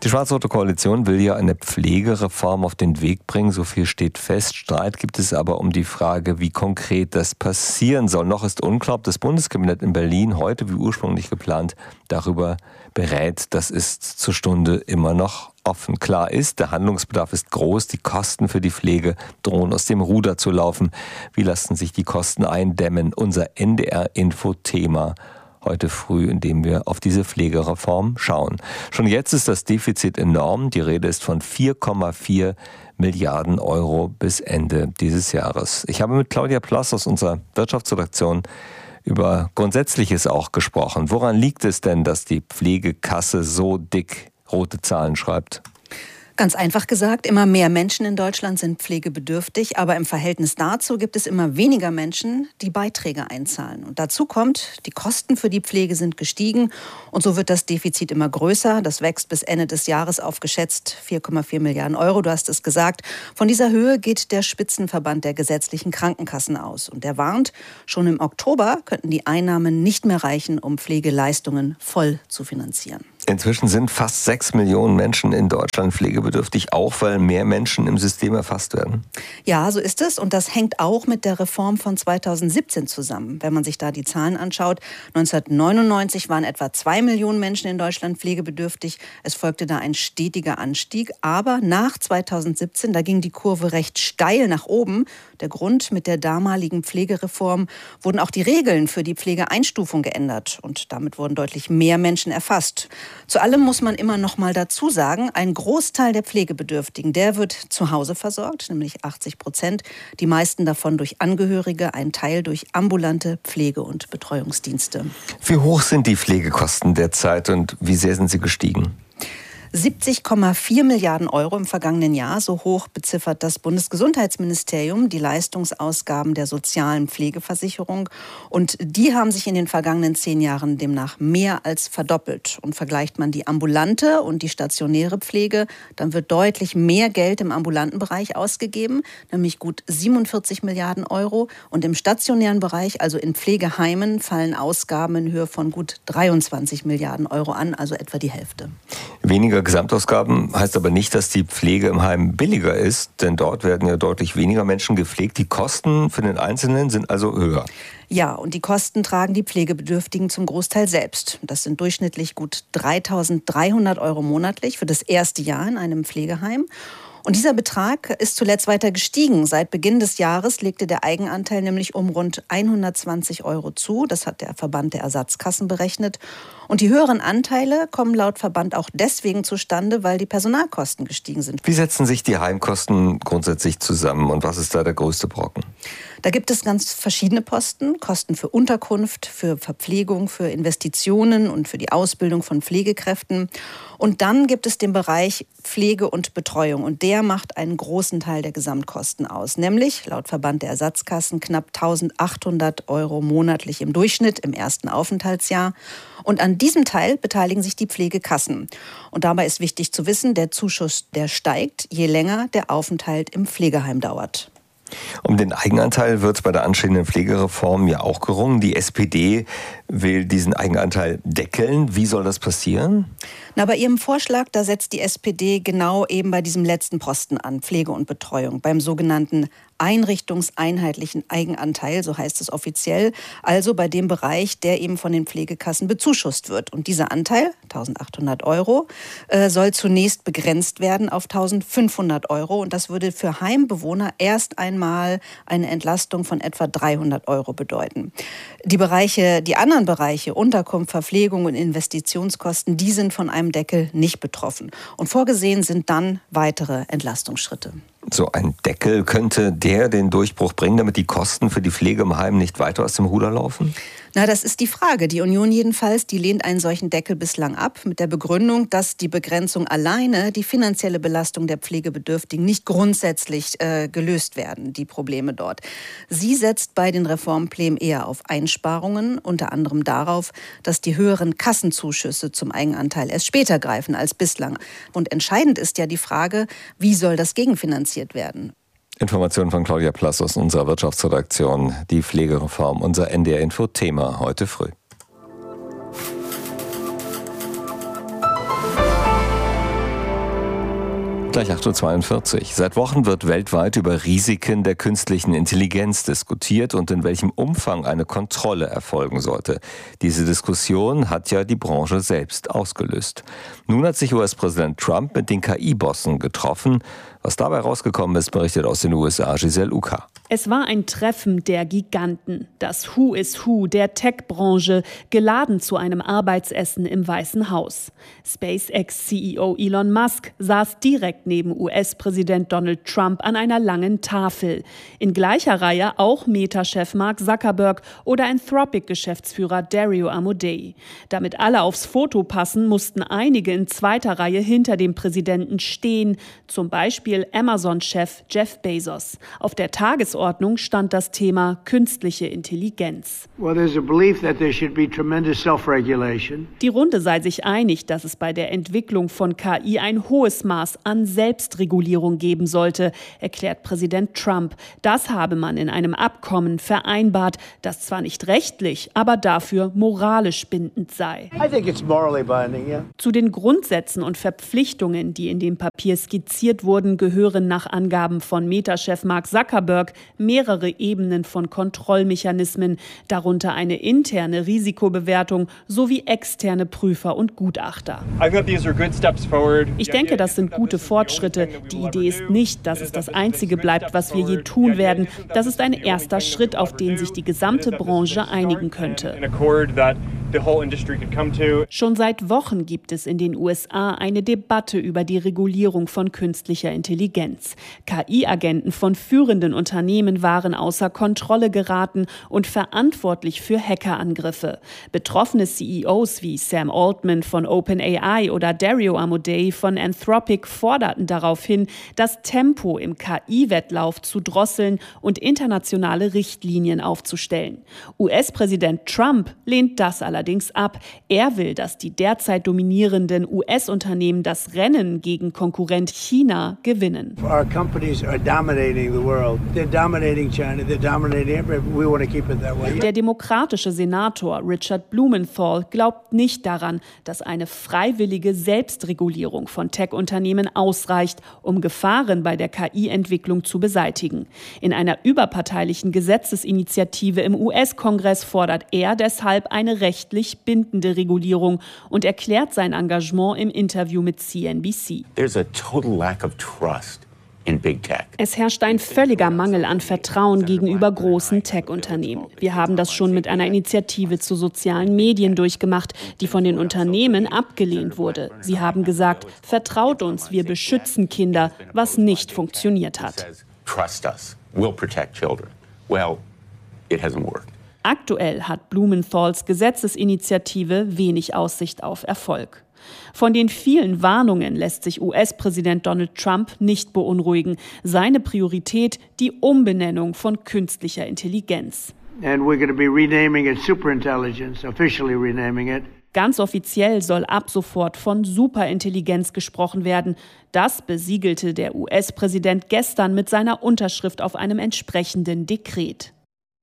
S4: Die schwarz-rote Koalition will ja eine Pflegereform auf den Weg bringen, so viel steht fest. Streit gibt es aber um die Frage, wie konkret das passieren soll. Noch ist unklar, ob das Bundeskabinett in Berlin heute, wie ursprünglich geplant, darüber berät. Das ist zur Stunde immer noch offen. Klar ist, der Handlungsbedarf ist groß, die Kosten für die Pflege drohen aus dem Ruder zu laufen. Wie lassen sich die Kosten eindämmen? Unser N D R-Info-Thema heute früh, indem wir auf diese Pflegereform schauen. Schon jetzt ist das Defizit enorm. Die Rede ist von vier Komma vier Milliarden Euro bis Ende dieses Jahres. Ich habe mit Claudia Plass aus unserer Wirtschaftsredaktion über Grundsätzliches auch gesprochen. Woran liegt es denn, dass die Pflegekasse so dick rote Zahlen schreibt?
S20: Ganz einfach gesagt, immer mehr Menschen in Deutschland sind pflegebedürftig, aber im Verhältnis dazu gibt es immer weniger Menschen, die Beiträge einzahlen. Und dazu kommt, die Kosten für die Pflege sind gestiegen und so wird das Defizit immer größer. Das wächst bis Ende des Jahres auf geschätzt vier Komma vier Milliarden Euro, du hast es gesagt. Von dieser Höhe geht der Spitzenverband der gesetzlichen Krankenkassen aus. Und der warnt, schon im Oktober könnten die Einnahmen nicht mehr reichen, um Pflegeleistungen voll zu finanzieren.
S4: Inzwischen sind fast sechs Millionen Menschen in Deutschland pflegebedürftig, auch weil mehr Menschen im System erfasst werden.
S20: Ja, so ist es. Und das hängt auch mit der Reform von zweitausendsiebzehn zusammen. Wenn man sich da die Zahlen anschaut, neunzehnhundertneunundneunzig waren etwa zwei Millionen Menschen in Deutschland pflegebedürftig. Es folgte da ein stetiger Anstieg. Aber nach zweitausendsiebzehn, da ging die Kurve recht steil nach oben. Der Grund: mit der damaligen Pflegereform wurden auch die Regeln für die Pflegeeinstufung geändert. Und damit wurden deutlich mehr Menschen erfasst. Zu allem muss man immer noch mal dazu sagen, ein Großteil der Pflegebedürftigen, der wird zu Hause versorgt, nämlich achtzig Prozent. Die meisten davon durch Angehörige, ein Teil durch ambulante Pflege- und Betreuungsdienste.
S4: Wie hoch sind die Pflegekosten derzeit und wie sehr sind sie gestiegen?
S20: siebzig Komma vier Milliarden Euro im vergangenen Jahr, so hoch beziffert das Bundesgesundheitsministerium die Leistungsausgaben der sozialen Pflegeversicherung. Und die haben sich in den vergangenen zehn Jahren demnach mehr als verdoppelt. Und vergleicht man die ambulante und die stationäre Pflege, dann wird deutlich mehr Geld im ambulanten Bereich ausgegeben, nämlich gut siebenundvierzig Milliarden Euro. Und im stationären Bereich, also in Pflegeheimen, fallen Ausgaben in Höhe von gut dreiundzwanzig Milliarden Euro an, also etwa die Hälfte.
S4: Weniger Gesamtausgaben heißt aber nicht, dass die Pflege im Heim billiger ist, denn dort werden ja deutlich weniger Menschen gepflegt. Die Kosten für den Einzelnen sind also höher.
S20: Ja, und die Kosten tragen die Pflegebedürftigen zum Großteil selbst. Das sind durchschnittlich gut dreitausenddreihundert Euro monatlich für das erste Jahr in einem Pflegeheim. Und dieser Betrag ist zuletzt weiter gestiegen. Seit Beginn des Jahres legte der Eigenanteil nämlich um rund hundertzwanzig Euro zu. Das hat der Verband der Ersatzkassen berechnet. Und die höheren Anteile kommen laut Verband auch deswegen zustande, weil die Personalkosten gestiegen sind.
S4: Wie setzen sich die Heimkosten grundsätzlich zusammen und was ist da der größte Brocken?
S20: Da gibt es ganz verschiedene Posten. Kosten für Unterkunft, für Verpflegung, für Investitionen und für die Ausbildung von Pflegekräften. Und dann gibt es den Bereich Pflege und Betreuung. Und der macht einen großen Teil der Gesamtkosten aus. Nämlich, laut Verband der Ersatzkassen, knapp eintausendachthundert Euro monatlich im Durchschnitt im ersten Aufenthaltsjahr. Und an diesem Teil beteiligen sich die Pflegekassen. Und dabei ist wichtig zu wissen, der Zuschuss, der steigt, je länger der Aufenthalt im Pflegeheim dauert.
S4: Um den Eigenanteil wird bei der anstehenden Pflegereform ja auch gerungen. Die S P D will diesen Eigenanteil deckeln. Wie soll das passieren?
S20: Na, bei ihrem Vorschlag, da setzt die S P D genau eben bei diesem letzten Posten an, Pflege und Betreuung, beim sogenannten einrichtungseinheitlichen Eigenanteil, so heißt es offiziell, also bei dem Bereich, der eben von den Pflegekassen bezuschusst wird. Und dieser Anteil, eintausendachthundert Euro, äh, soll zunächst begrenzt werden auf eintausendfünfhundert Euro. Und das würde für Heimbewohner erst einmal eine Entlastung von etwa dreihundert Euro bedeuten. Die Bereiche, die anderen Bereiche, Unterkunft, Verpflegung und Investitionskosten, die sind von einem Deckel nicht betroffen. Und vorgesehen sind dann weitere Entlastungsschritte.
S4: So ein Deckel, könnte der den Durchbruch bringen, damit die Kosten für die Pflege im Heim nicht weiter aus dem Ruder laufen?
S20: Na, das ist die Frage. Die Union jedenfalls, die lehnt einen solchen Deckel bislang ab, mit der Begründung, dass die Begrenzung alleine die finanzielle Belastung der Pflegebedürftigen nicht grundsätzlich äh, gelöst werden, die Probleme dort. Sie setzt bei den Reformplänen eher auf Einsparungen, unter anderem darauf, dass die höheren Kassenzuschüsse zum Eigenanteil erst später greifen als bislang. Und entscheidend ist ja die Frage, wie soll das gegenfinanziert werden?
S4: Informationen von Claudia Plass aus unserer Wirtschaftsredaktion. Die Pflegereform, unser N D R-Info-Thema heute früh. Gleich acht Uhr zweiundvierzig. Seit Wochen wird weltweit über Risiken der künstlichen Intelligenz diskutiert und in welchem Umfang eine Kontrolle erfolgen sollte. Diese Diskussion hat ja die Branche selbst ausgelöst. Nun hat sich U S-Präsident Trump mit den K I-Bossen getroffen. Was dabei rausgekommen ist, berichtet aus den U S A Giselle Uka.
S21: Es war ein Treffen der Giganten, das Who is Who der Tech-Branche, geladen zu einem Arbeitsessen im Weißen Haus. SpaceX-C E O Elon Musk saß direkt neben U S-Präsident Donald Trump an einer langen Tafel. In gleicher Reihe auch Meta-Chef Mark Zuckerberg oder Anthropic-Geschäftsführer Dario Amodei. Damit alle aufs Foto passen, mussten einige in zweiter Reihe hinter dem Präsidenten stehen, zum Beispiel Amazon-Chef Jeff Bezos. Auf der Tagesordnung stand das Thema künstliche Intelligenz. Die Runde sei sich einig, dass es bei der Entwicklung von K I ein hohes Maß an Selbstregulierung geben sollte, erklärt Präsident Trump. Das habe man in einem Abkommen vereinbart, das zwar nicht rechtlich, aber dafür moralisch bindend sei.
S3: I think it's morally binding, yeah.
S21: Zu den Grundsätzen und Verpflichtungen, die in dem Papier skizziert wurden, gehören nach Angaben von Meta-Chef Mark Zuckerberg mehrere Ebenen von Kontrollmechanismen, darunter eine interne Risikobewertung sowie externe Prüfer und Gutachter. Ich denke, das sind gute Fortschritte. Die Idee ist nicht, dass es das Einzige bleibt, was wir je tun werden. Das ist ein erster Schritt, auf den sich die gesamte Branche einigen könnte. Schon seit Wochen gibt es in den U S A eine Debatte über die Regulierung von künstlicher Intelligenz. K I-Agenten von führenden Unternehmen waren außer Kontrolle geraten und verantwortlich für Hackerangriffe. Betroffene C E Os wie Sam Altman von OpenAI oder Dario Amodei von Anthropic forderten daraufhin, das Tempo im K I-Wettlauf zu drosseln und internationale Richtlinien aufzustellen. U S-Präsident Trump lehnt das allerdings ab. Er will, dass die derzeit dominierenden U S-Unternehmen das Rennen gegen Konkurrent China gewinnen.
S3: Our companies are dominating the world. They're dominating China. They're dominating everything. We want to keep it that way.
S21: Der demokratische Senator Richard Blumenthal glaubt nicht daran, dass eine freiwillige Selbstregulierung von Tech-Unternehmen ausreicht, um Gefahren bei der K I-Entwicklung zu beseitigen. In einer überparteilichen Gesetzesinitiative im U S-Kongress fordert er deshalb eine rechtlich bindende Regulierung und erklärt sein Engagement im Interview mit C N B C.
S22: There's a total lack of trust in big tech.
S21: Es herrscht ein völliger Mangel an Vertrauen gegenüber großen Tech-Unternehmen. Wir haben das schon mit einer Initiative zu sozialen Medien durchgemacht, die von den Unternehmen abgelehnt wurde. Sie haben gesagt, vertraut uns, wir beschützen Kinder, was nicht funktioniert hat.
S22: Trust us. We'll protect children. Well, it hasn't worked.
S21: Aktuell hat Blumenthals Gesetzesinitiative wenig Aussicht auf Erfolg. Von den vielen Warnungen lässt sich U S-Präsident Donald Trump nicht beunruhigen. Seine Priorität die Umbenennung von künstlicher Intelligenz.
S3: And we're going to be renaming it Superintelligence, officially renaming it.
S21: Ganz offiziell soll ab sofort von Superintelligenz gesprochen werden. Das besiegelte der U S-Präsident gestern mit seiner Unterschrift auf einem entsprechenden Dekret.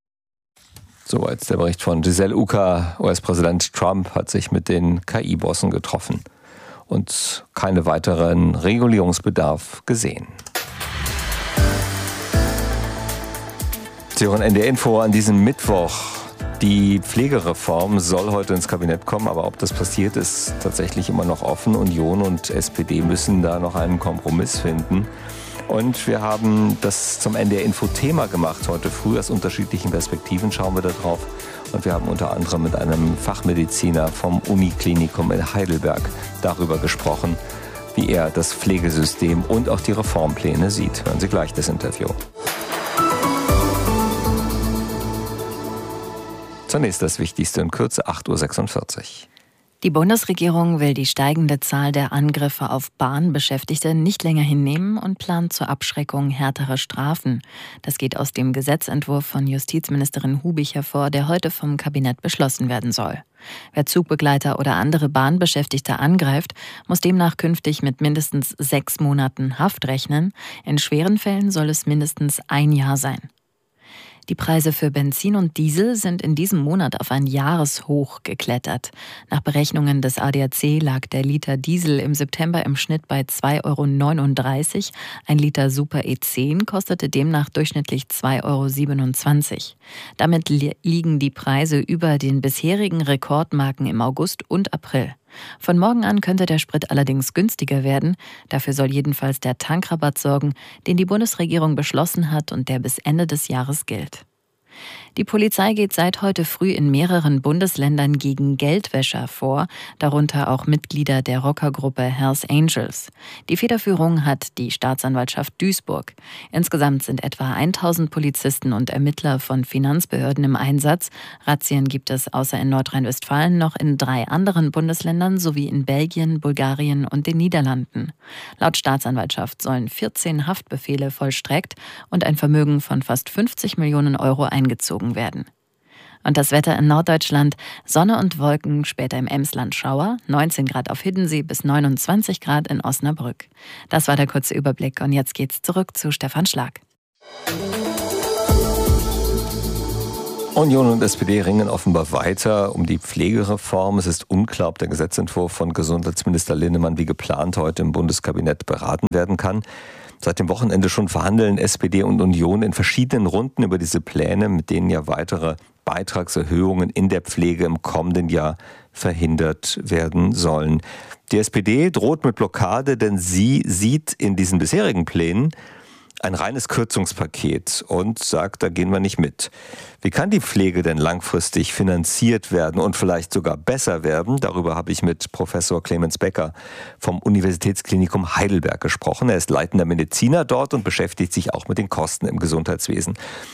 S4: Soweit der Bericht von Giselle Uka. U S-Präsident Trump hat sich mit den K I-Bossen getroffen und keinen weiteren Regulierungsbedarf gesehen. Sie hören N D R-Info an diesem Mittwoch. Die Pflegereform soll heute ins Kabinett kommen, aber ob das passiert, ist tatsächlich immer noch offen. Union und S P D müssen da noch einen Kompromiss finden. Und wir haben das zum N D R-Info-Thema gemacht heute früh. Aus unterschiedlichen Perspektiven schauen wir da drauf. Und wir haben unter anderem mit einem Fachmediziner vom Uniklinikum in Heidelberg darüber gesprochen, wie er das Pflegesystem und auch die Reformpläne sieht. Hören Sie gleich das Interview. Zunächst das Wichtigste in Kürze, acht Uhr sechsundvierzig.
S23: Die Bundesregierung will die steigende Zahl der Angriffe auf Bahnbeschäftigte nicht länger hinnehmen und plant zur Abschreckung härtere Strafen. Das geht aus dem Gesetzentwurf von Justizministerin Hubich hervor, der heute vom Kabinett beschlossen werden soll. Wer Zugbegleiter oder andere Bahnbeschäftigte angreift, muss demnach künftig mit mindestens sechs Monaten Haft rechnen. In schweren Fällen soll es mindestens ein Jahr sein. Die Preise für Benzin und Diesel sind in diesem Monat auf ein Jahreshoch geklettert. Nach Berechnungen des A D A C lag der Liter Diesel im September im Schnitt bei zwei Euro neununddreißig. Ein Liter Super E zehn kostete demnach durchschnittlich zwei Euro siebenundzwanzig. Damit li- liegen die Preise über den bisherigen Rekordmarken im August und April. Von morgen an könnte der Sprit allerdings günstiger werden. Dafür soll jedenfalls der Tankrabatt sorgen, den die Bundesregierung beschlossen hat und der bis Ende des Jahres gilt. Die Polizei geht seit heute früh in mehreren Bundesländern gegen Geldwäscher vor, darunter auch Mitglieder der Rockergruppe Hells Angels. Die Federführung hat die Staatsanwaltschaft Duisburg. Insgesamt sind etwa tausend Polizisten und Ermittler von Finanzbehörden im Einsatz. Razzien gibt es außer in Nordrhein-Westfalen noch in drei anderen Bundesländern sowie in Belgien, Bulgarien und den Niederlanden. Laut Staatsanwaltschaft sollen vierzehn Haftbefehle vollstreckt und ein Vermögen von fast fünfzig Millionen Euro eingezogen werden. Und das Wetter in Norddeutschland: Sonne und Wolken, später im Emsland Schauer, neunzehn Grad auf Hiddensee bis neunundzwanzig Grad in Osnabrück. Das war der kurze Überblick und jetzt geht's zurück zu Stefan Schlag.
S4: Union und S P D ringen offenbar weiter um die Pflegereform. Es ist unklar, ob der Gesetzentwurf von Gesundheitsminister Linnemann wie geplant heute im Bundeskabinett beraten werden kann. Seit dem Wochenende schon verhandeln S P D und Union in verschiedenen Runden über diese Pläne, mit denen ja weitere Beitragserhöhungen in der Pflege im kommenden Jahr verhindert werden sollen. Die S P D droht mit Blockade, denn sie sieht in diesen bisherigen Plänen ein reines Kürzungspaket und sagt, da gehen wir nicht mit. Wie kann die Pflege denn langfristig finanziert werden und vielleicht sogar besser werden? Darüber habe ich mit Professor Clemens Becker vom Universitätsklinikum Heidelberg gesprochen. Er ist leitender Mediziner dort und beschäftigt sich auch mit den Kosten im Gesundheitswesen.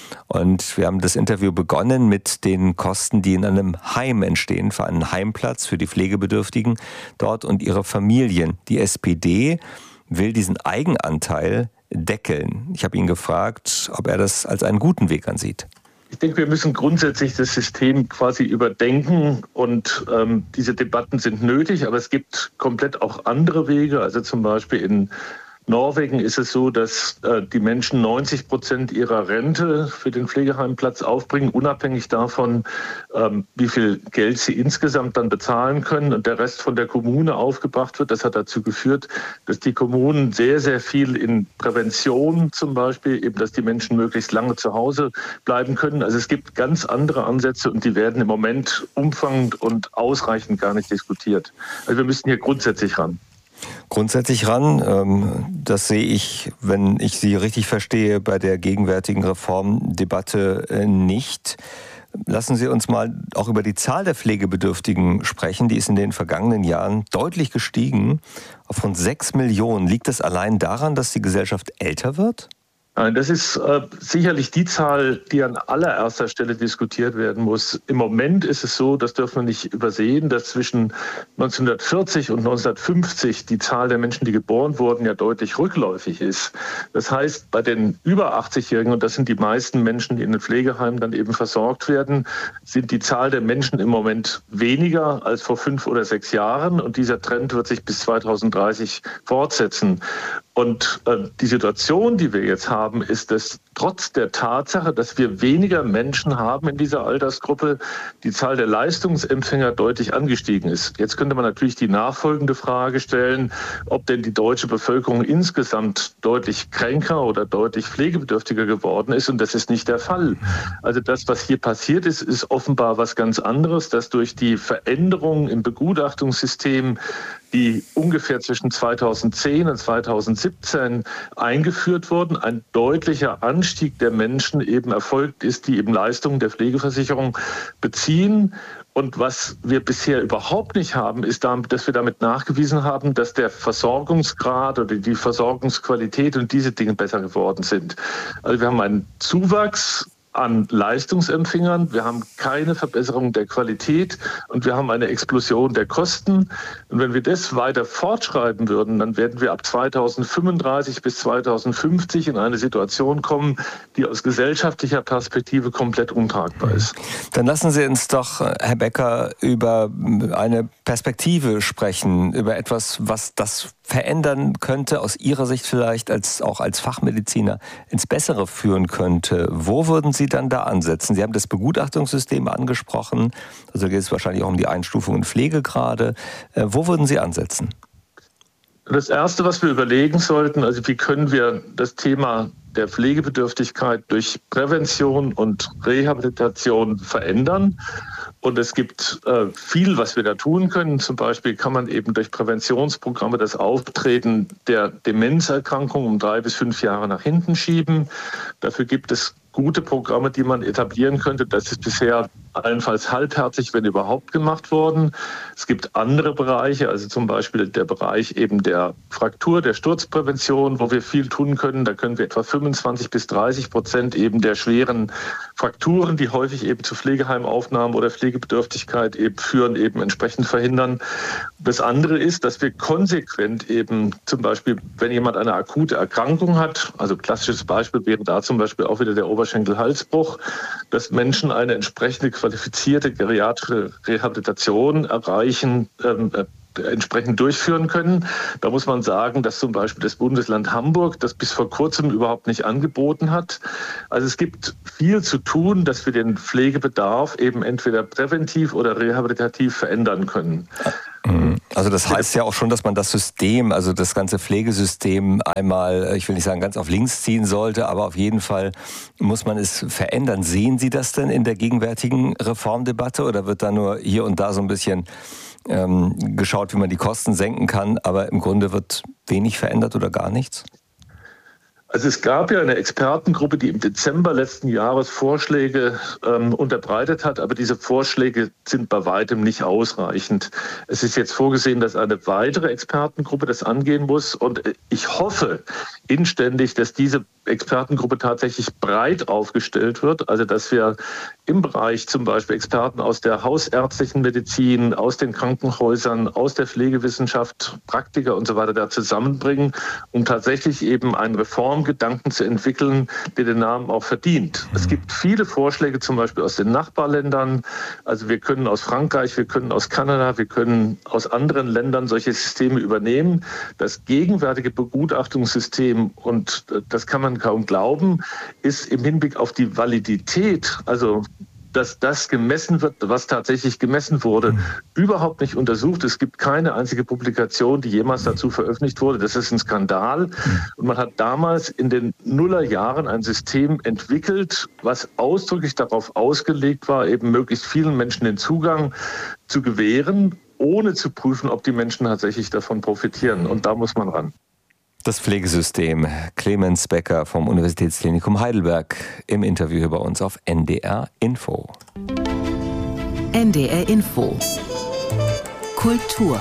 S4: Und wir haben das Interview begonnen mit den Kosten, die in einem Heim entstehen, für einen Heimplatz für die Pflegebedürftigen dort und ihre Familien. Die S P D will diesen Eigenanteil deckeln. Ich habe ihn gefragt, ob er das als einen guten Weg ansieht.
S1: Ich denke, wir müssen grundsätzlich das System quasi überdenken und ähm, diese Debatten sind nötig, aber es gibt komplett auch andere Wege. Also zum Beispiel in Norwegen ist es so, dass äh, die Menschen neunzig Prozent ihrer Rente für den Pflegeheimplatz aufbringen, unabhängig davon, ähm, wie viel Geld sie insgesamt dann bezahlen können und der Rest von der Kommune aufgebracht wird. Das hat dazu geführt, dass die Kommunen sehr, sehr viel in Prävention zum Beispiel, eben, dass die Menschen möglichst lange zu Hause bleiben können. Also es gibt ganz andere Ansätze und die werden im Moment umfangend und ausreichend gar nicht diskutiert. Also wir müssen hier grundsätzlich ran.
S4: Grundsätzlich ran, das sehe ich, wenn ich Sie richtig verstehe, bei der gegenwärtigen Reformdebatte nicht. Lassen Sie uns mal auch über die Zahl der Pflegebedürftigen sprechen. Die ist in den vergangenen Jahren deutlich gestiegen auf rund sechs Millionen. Liegt das allein daran, dass die Gesellschaft älter wird?
S1: Nein, das ist äh, sicherlich die Zahl, die an allererster Stelle diskutiert werden muss. Im Moment ist es so, das dürfen wir nicht übersehen, dass zwischen neunzehnhundertvierzig und neunzehnhundertfünfzig die Zahl der Menschen, die geboren wurden, ja deutlich rückläufig ist. Das heißt, bei den über achtzig-Jährigen, und das sind die meisten Menschen, die in den Pflegeheimen dann eben versorgt werden, sind die Zahl der Menschen im Moment weniger als vor fünf oder sechs Jahren. Und dieser Trend wird sich bis zweitausenddreißig fortsetzen. Und äh, die Situation, die wir jetzt haben, ist, dass trotz der Tatsache, dass wir weniger Menschen haben in dieser Altersgruppe, die Zahl der Leistungsempfänger deutlich angestiegen ist. Jetzt könnte man natürlich die nachfolgende Frage stellen, ob denn die deutsche Bevölkerung insgesamt deutlich kränker oder deutlich pflegebedürftiger geworden ist. Und das ist nicht der Fall. Also das, was hier passiert ist, ist offenbar was ganz anderes, dass durch die Veränderungen im Begutachtungssystem, die ungefähr zwischen zweitausendzehn und zweitausendsiebzehn eingeführt wurden, ein deutlicher Anstieg der Menschen eben erfolgt ist, die eben Leistungen der Pflegeversicherung beziehen. Und was wir bisher überhaupt nicht haben, ist, dass wir damit nachgewiesen haben, dass der Versorgungsgrad oder die Versorgungsqualität und diese Dinge besser geworden sind. Also wir haben einen Zuwachs an Leistungsempfängern, wir haben keine Verbesserung der Qualität und wir haben eine Explosion der Kosten. Und wenn wir das weiter fortschreiben würden, dann werden wir ab zweitausendfünfunddreißig bis zweitausendfünfzig in eine Situation kommen, die aus gesellschaftlicher Perspektive komplett untragbar ist.
S4: Dann lassen Sie uns doch, Herr Becker, über eine Perspektive sprechen, über etwas, was das verändern könnte, aus Ihrer Sicht vielleicht als, auch als Fachmediziner ins Bessere führen könnte. Wo würden Sie dann da ansetzen? Sie haben das Begutachtungssystem angesprochen, also geht es wahrscheinlich auch um die Einstufung in Pflegegrade. Äh, wo würden Sie ansetzen?
S1: Das Erste, was wir überlegen sollten, also wie können wir das Thema der Pflegebedürftigkeit durch Prävention und Rehabilitation verändern. Und es gibt äh, viel, was wir da tun können. Zum Beispiel kann man eben durch Präventionsprogramme das Auftreten der Demenzerkrankung um drei bis fünf Jahre nach hinten schieben. Dafür gibt es gute Programme, die man etablieren könnte. Das ist bisher allenfalls halbherzig, wenn überhaupt, gemacht worden. Es gibt andere Bereiche, also zum Beispiel der Bereich eben der Fraktur, der Sturzprävention, wo wir viel tun können. Da können wir etwa fünfundzwanzig bis dreißig Prozent eben der schweren Frakturen, die häufig eben zu Pflegeheimaufnahmen oder Pflegebedürftigkeit eben führen, eben entsprechend verhindern. Das andere ist, dass wir konsequent eben zum Beispiel, wenn jemand eine akute Erkrankung hat, also klassisches Beispiel wäre da zum Beispiel auch wieder der Oberschenkel-Halsbruch, dass Menschen eine entsprechende qualifizierte geriatrische Rehabilitation erreichen, ähm, äh, entsprechend durchführen können. Da muss man sagen, dass zum Beispiel das Bundesland Hamburg das bis vor kurzem überhaupt nicht angeboten hat. Also es gibt viel zu tun, dass wir den Pflegebedarf eben entweder präventiv oder rehabilitativ verändern können.
S4: Also das heißt ja auch schon, dass man das System, also das ganze Pflegesystem einmal, ich will nicht sagen ganz auf links ziehen sollte, aber auf jeden Fall muss man es verändern. Sehen Sie das denn in der gegenwärtigen Reformdebatte oder wird da nur hier und da so ein bisschen ähm, geschaut, wie man die Kosten senken kann, aber im Grunde wird wenig verändert oder gar nichts?
S1: Also es gab ja eine Expertengruppe, die im Dezember letzten Jahres Vorschläge ähm, unterbreitet hat, aber diese Vorschläge sind bei weitem nicht ausreichend. Es ist jetzt vorgesehen, dass eine weitere Expertengruppe das angehen muss und ich hoffe inständig, dass diese Expertengruppe tatsächlich breit aufgestellt wird, also dass wir im Bereich zum Beispiel Experten aus der hausärztlichen Medizin, aus den Krankenhäusern, aus der Pflegewissenschaft, Praktiker und so weiter da zusammenbringen, um tatsächlich eben einen Reformgedanken zu entwickeln, der den Namen auch verdient. Es gibt viele Vorschläge zum Beispiel aus den Nachbarländern, also wir können aus Frankreich, wir können aus Kanada, wir können aus anderen Ländern solche Systeme übernehmen. Das gegenwärtige Begutachtungssystem, und das kann man kaum glauben, ist im Hinblick auf die Validität, also dass das gemessen wird, was tatsächlich gemessen wurde, mhm. überhaupt nicht untersucht. Es gibt keine einzige Publikation, die jemals dazu veröffentlicht wurde. Das ist ein Skandal. Mhm. Und man hat damals in den Nullerjahren ein System entwickelt, was ausdrücklich darauf ausgelegt war, eben möglichst vielen Menschen den Zugang zu gewähren, ohne zu prüfen, ob die Menschen tatsächlich davon profitieren. Und da muss man ran.
S4: Das Pflegesystem. Clemens Becker vom Universitätsklinikum Heidelberg im Interview hier bei uns auf N D R Info.
S9: N D R Info. Kultur.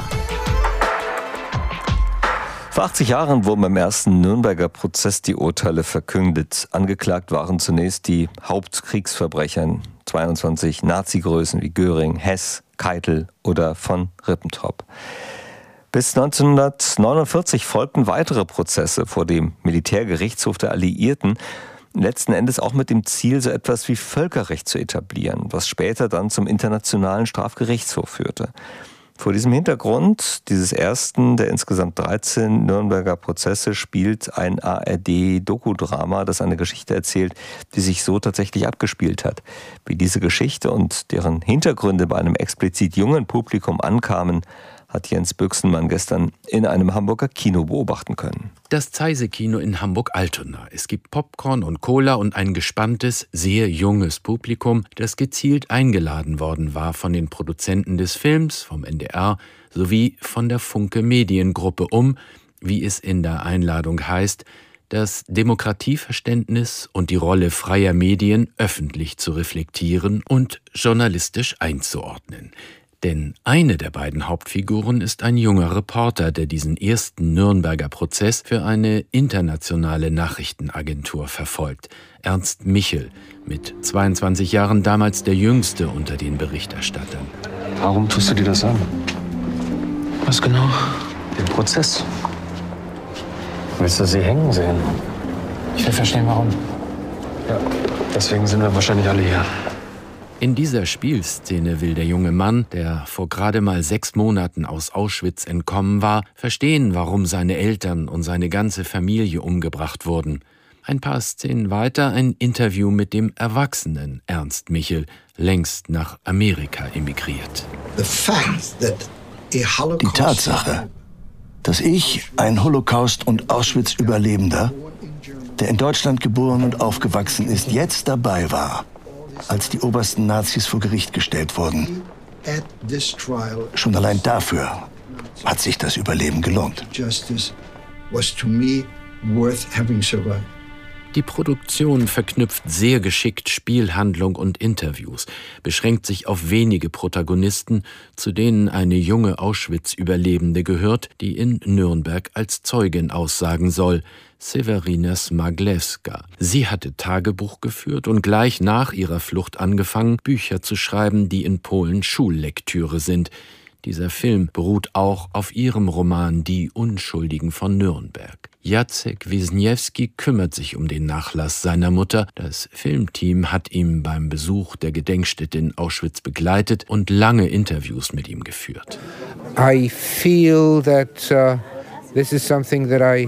S4: Vor achtzig Jahren wurden beim ersten Nürnberger Prozess die Urteile verkündet. Angeklagt waren zunächst die Hauptkriegsverbrecher, zweiundzwanzig Nazi-Größen wie Göring, Hess, Keitel oder von Ribbentrop. Bis neunzehnhundertneunundvierzig folgten weitere Prozesse vor dem Militärgerichtshof der Alliierten, letzten Endes auch mit dem Ziel, so etwas wie Völkerrecht zu etablieren, was später dann zum Internationalen Strafgerichtshof führte. Vor diesem Hintergrund dieses ersten der insgesamt dreizehn Nürnberger Prozesse spielt ein A R D-Dokudrama, das eine Geschichte erzählt, die sich so tatsächlich abgespielt hat. Wie diese Geschichte und deren Hintergründe bei einem explizit jungen Publikum ankamen, hat Jens Büchsenmann gestern in einem Hamburger Kino beobachten können.
S2: Das Zeise-Kino in Hamburg-Altona. Es gibt Popcorn und Cola und ein gespanntes, sehr junges Publikum, das gezielt eingeladen worden war von den Produzenten des Films, vom N D R, sowie von der Funke Mediengruppe, um, wie es in der Einladung heißt, das Demokratieverständnis und die Rolle freier Medien öffentlich zu reflektieren und journalistisch einzuordnen. Denn eine der beiden Hauptfiguren ist ein junger Reporter, der diesen ersten Nürnberger Prozess für eine internationale Nachrichtenagentur verfolgt. Ernst Michel, mit zweiundzwanzig Jahren damals der jüngste unter den Berichterstattern.
S6: Warum tust du dir das an?
S2: Was genau?
S6: Den Prozess. Willst du sie hängen sehen?
S2: Ich will verstehen, warum.
S6: Ja, deswegen sind wir wahrscheinlich alle hier.
S2: In dieser Spielszene will der junge Mann, der vor gerade mal sechs Monaten aus Auschwitz entkommen war, verstehen, warum seine Eltern und seine ganze Familie umgebracht wurden. Ein paar Szenen weiter ein Interview mit dem erwachsenen Ernst Michel, längst nach Amerika emigriert.
S7: Die Tatsache, dass ich, ein Holocaust- und Auschwitz-Überlebender, der in Deutschland geboren und aufgewachsen ist, jetzt dabei war, als die obersten Nazis vor Gericht gestellt wurden. Schon allein dafür hat sich das Überleben gelohnt.
S2: Die Produktion verknüpft sehr geschickt Spielhandlung und Interviews, beschränkt sich auf wenige Protagonisten, zu denen eine junge Auschwitz-Überlebende gehört, die in Nürnberg als Zeugin aussagen soll, Sewerina Smaglewska. Sie hatte Tagebuch geführt und gleich nach ihrer Flucht angefangen, Bücher zu schreiben, die in Polen Schullektüre sind. Dieser Film beruht auch auf ihrem Roman Die Unschuldigen von Nürnberg. Jacek Wisniewski kümmert sich um den Nachlass seiner Mutter. Das Filmteam hat ihn beim Besuch der Gedenkstätte in Auschwitz begleitet und lange Interviews mit ihm geführt.
S8: I feel that uh, this is something that I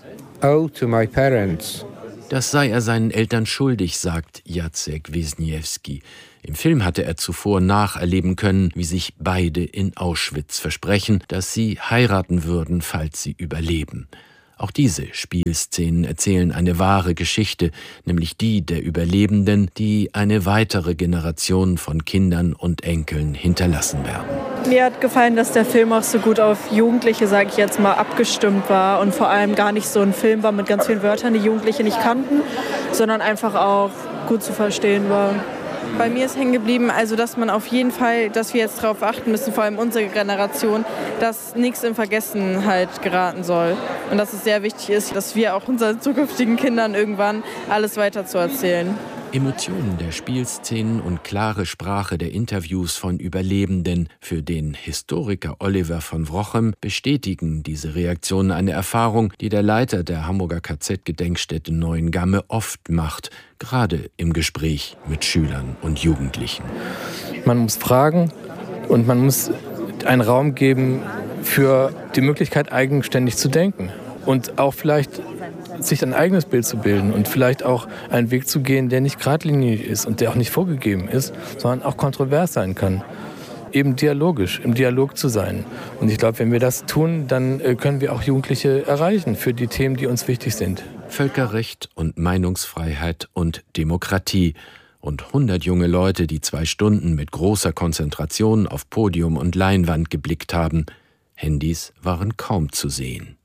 S8: owe to my parents.
S2: Das sei er seinen Eltern schuldig, sagt Jacek Wisniewski. Im Film hatte er zuvor nacherleben können, wie sich beide in Auschwitz versprechen, dass sie heiraten würden, falls sie überleben. Auch diese Spielszenen erzählen eine wahre Geschichte, nämlich die der Überlebenden, die eine weitere Generation von Kindern und Enkeln hinterlassen werden.
S11: Mir hat gefallen, dass der Film auch so gut auf Jugendliche, sage ich jetzt mal, abgestimmt war und vor allem gar nicht so ein Film war mit ganz vielen Wörtern, die Jugendliche nicht kannten, sondern einfach auch gut zu verstehen war.
S24: Bei mir ist hängen geblieben, also dass man auf jeden Fall, dass wir jetzt darauf achten müssen, vor allem unsere Generation, dass nichts in Vergessenheit geraten soll. Und dass es sehr wichtig ist, dass wir auch unseren zukünftigen Kindern irgendwann alles weiter zu erzählen.
S2: Emotionen der Spielszenen und klare Sprache der Interviews von Überlebenden für den Historiker Oliver von Wrochem bestätigen diese Reaktionen eine Erfahrung, die der Leiter der Hamburger K Z-Gedenkstätte Neuengamme oft macht, gerade im Gespräch mit Schülern und Jugendlichen.
S25: Man muss fragen und man muss einen Raum geben für die Möglichkeit, eigenständig zu denken und auch vielleicht sich ein eigenes Bild zu bilden und vielleicht auch einen Weg zu gehen, der nicht geradlinig ist und der auch nicht vorgegeben ist, sondern auch kontrovers sein kann. Eben dialogisch, im Dialog zu sein. Und ich glaube, wenn wir das tun, dann können wir auch Jugendliche erreichen für die Themen, die uns wichtig sind.
S2: Völkerrecht und Meinungsfreiheit und Demokratie. Und hundert junge Leute, die zwei Stunden mit großer Konzentration auf Podium und Leinwand geblickt haben. Handys waren kaum zu sehen.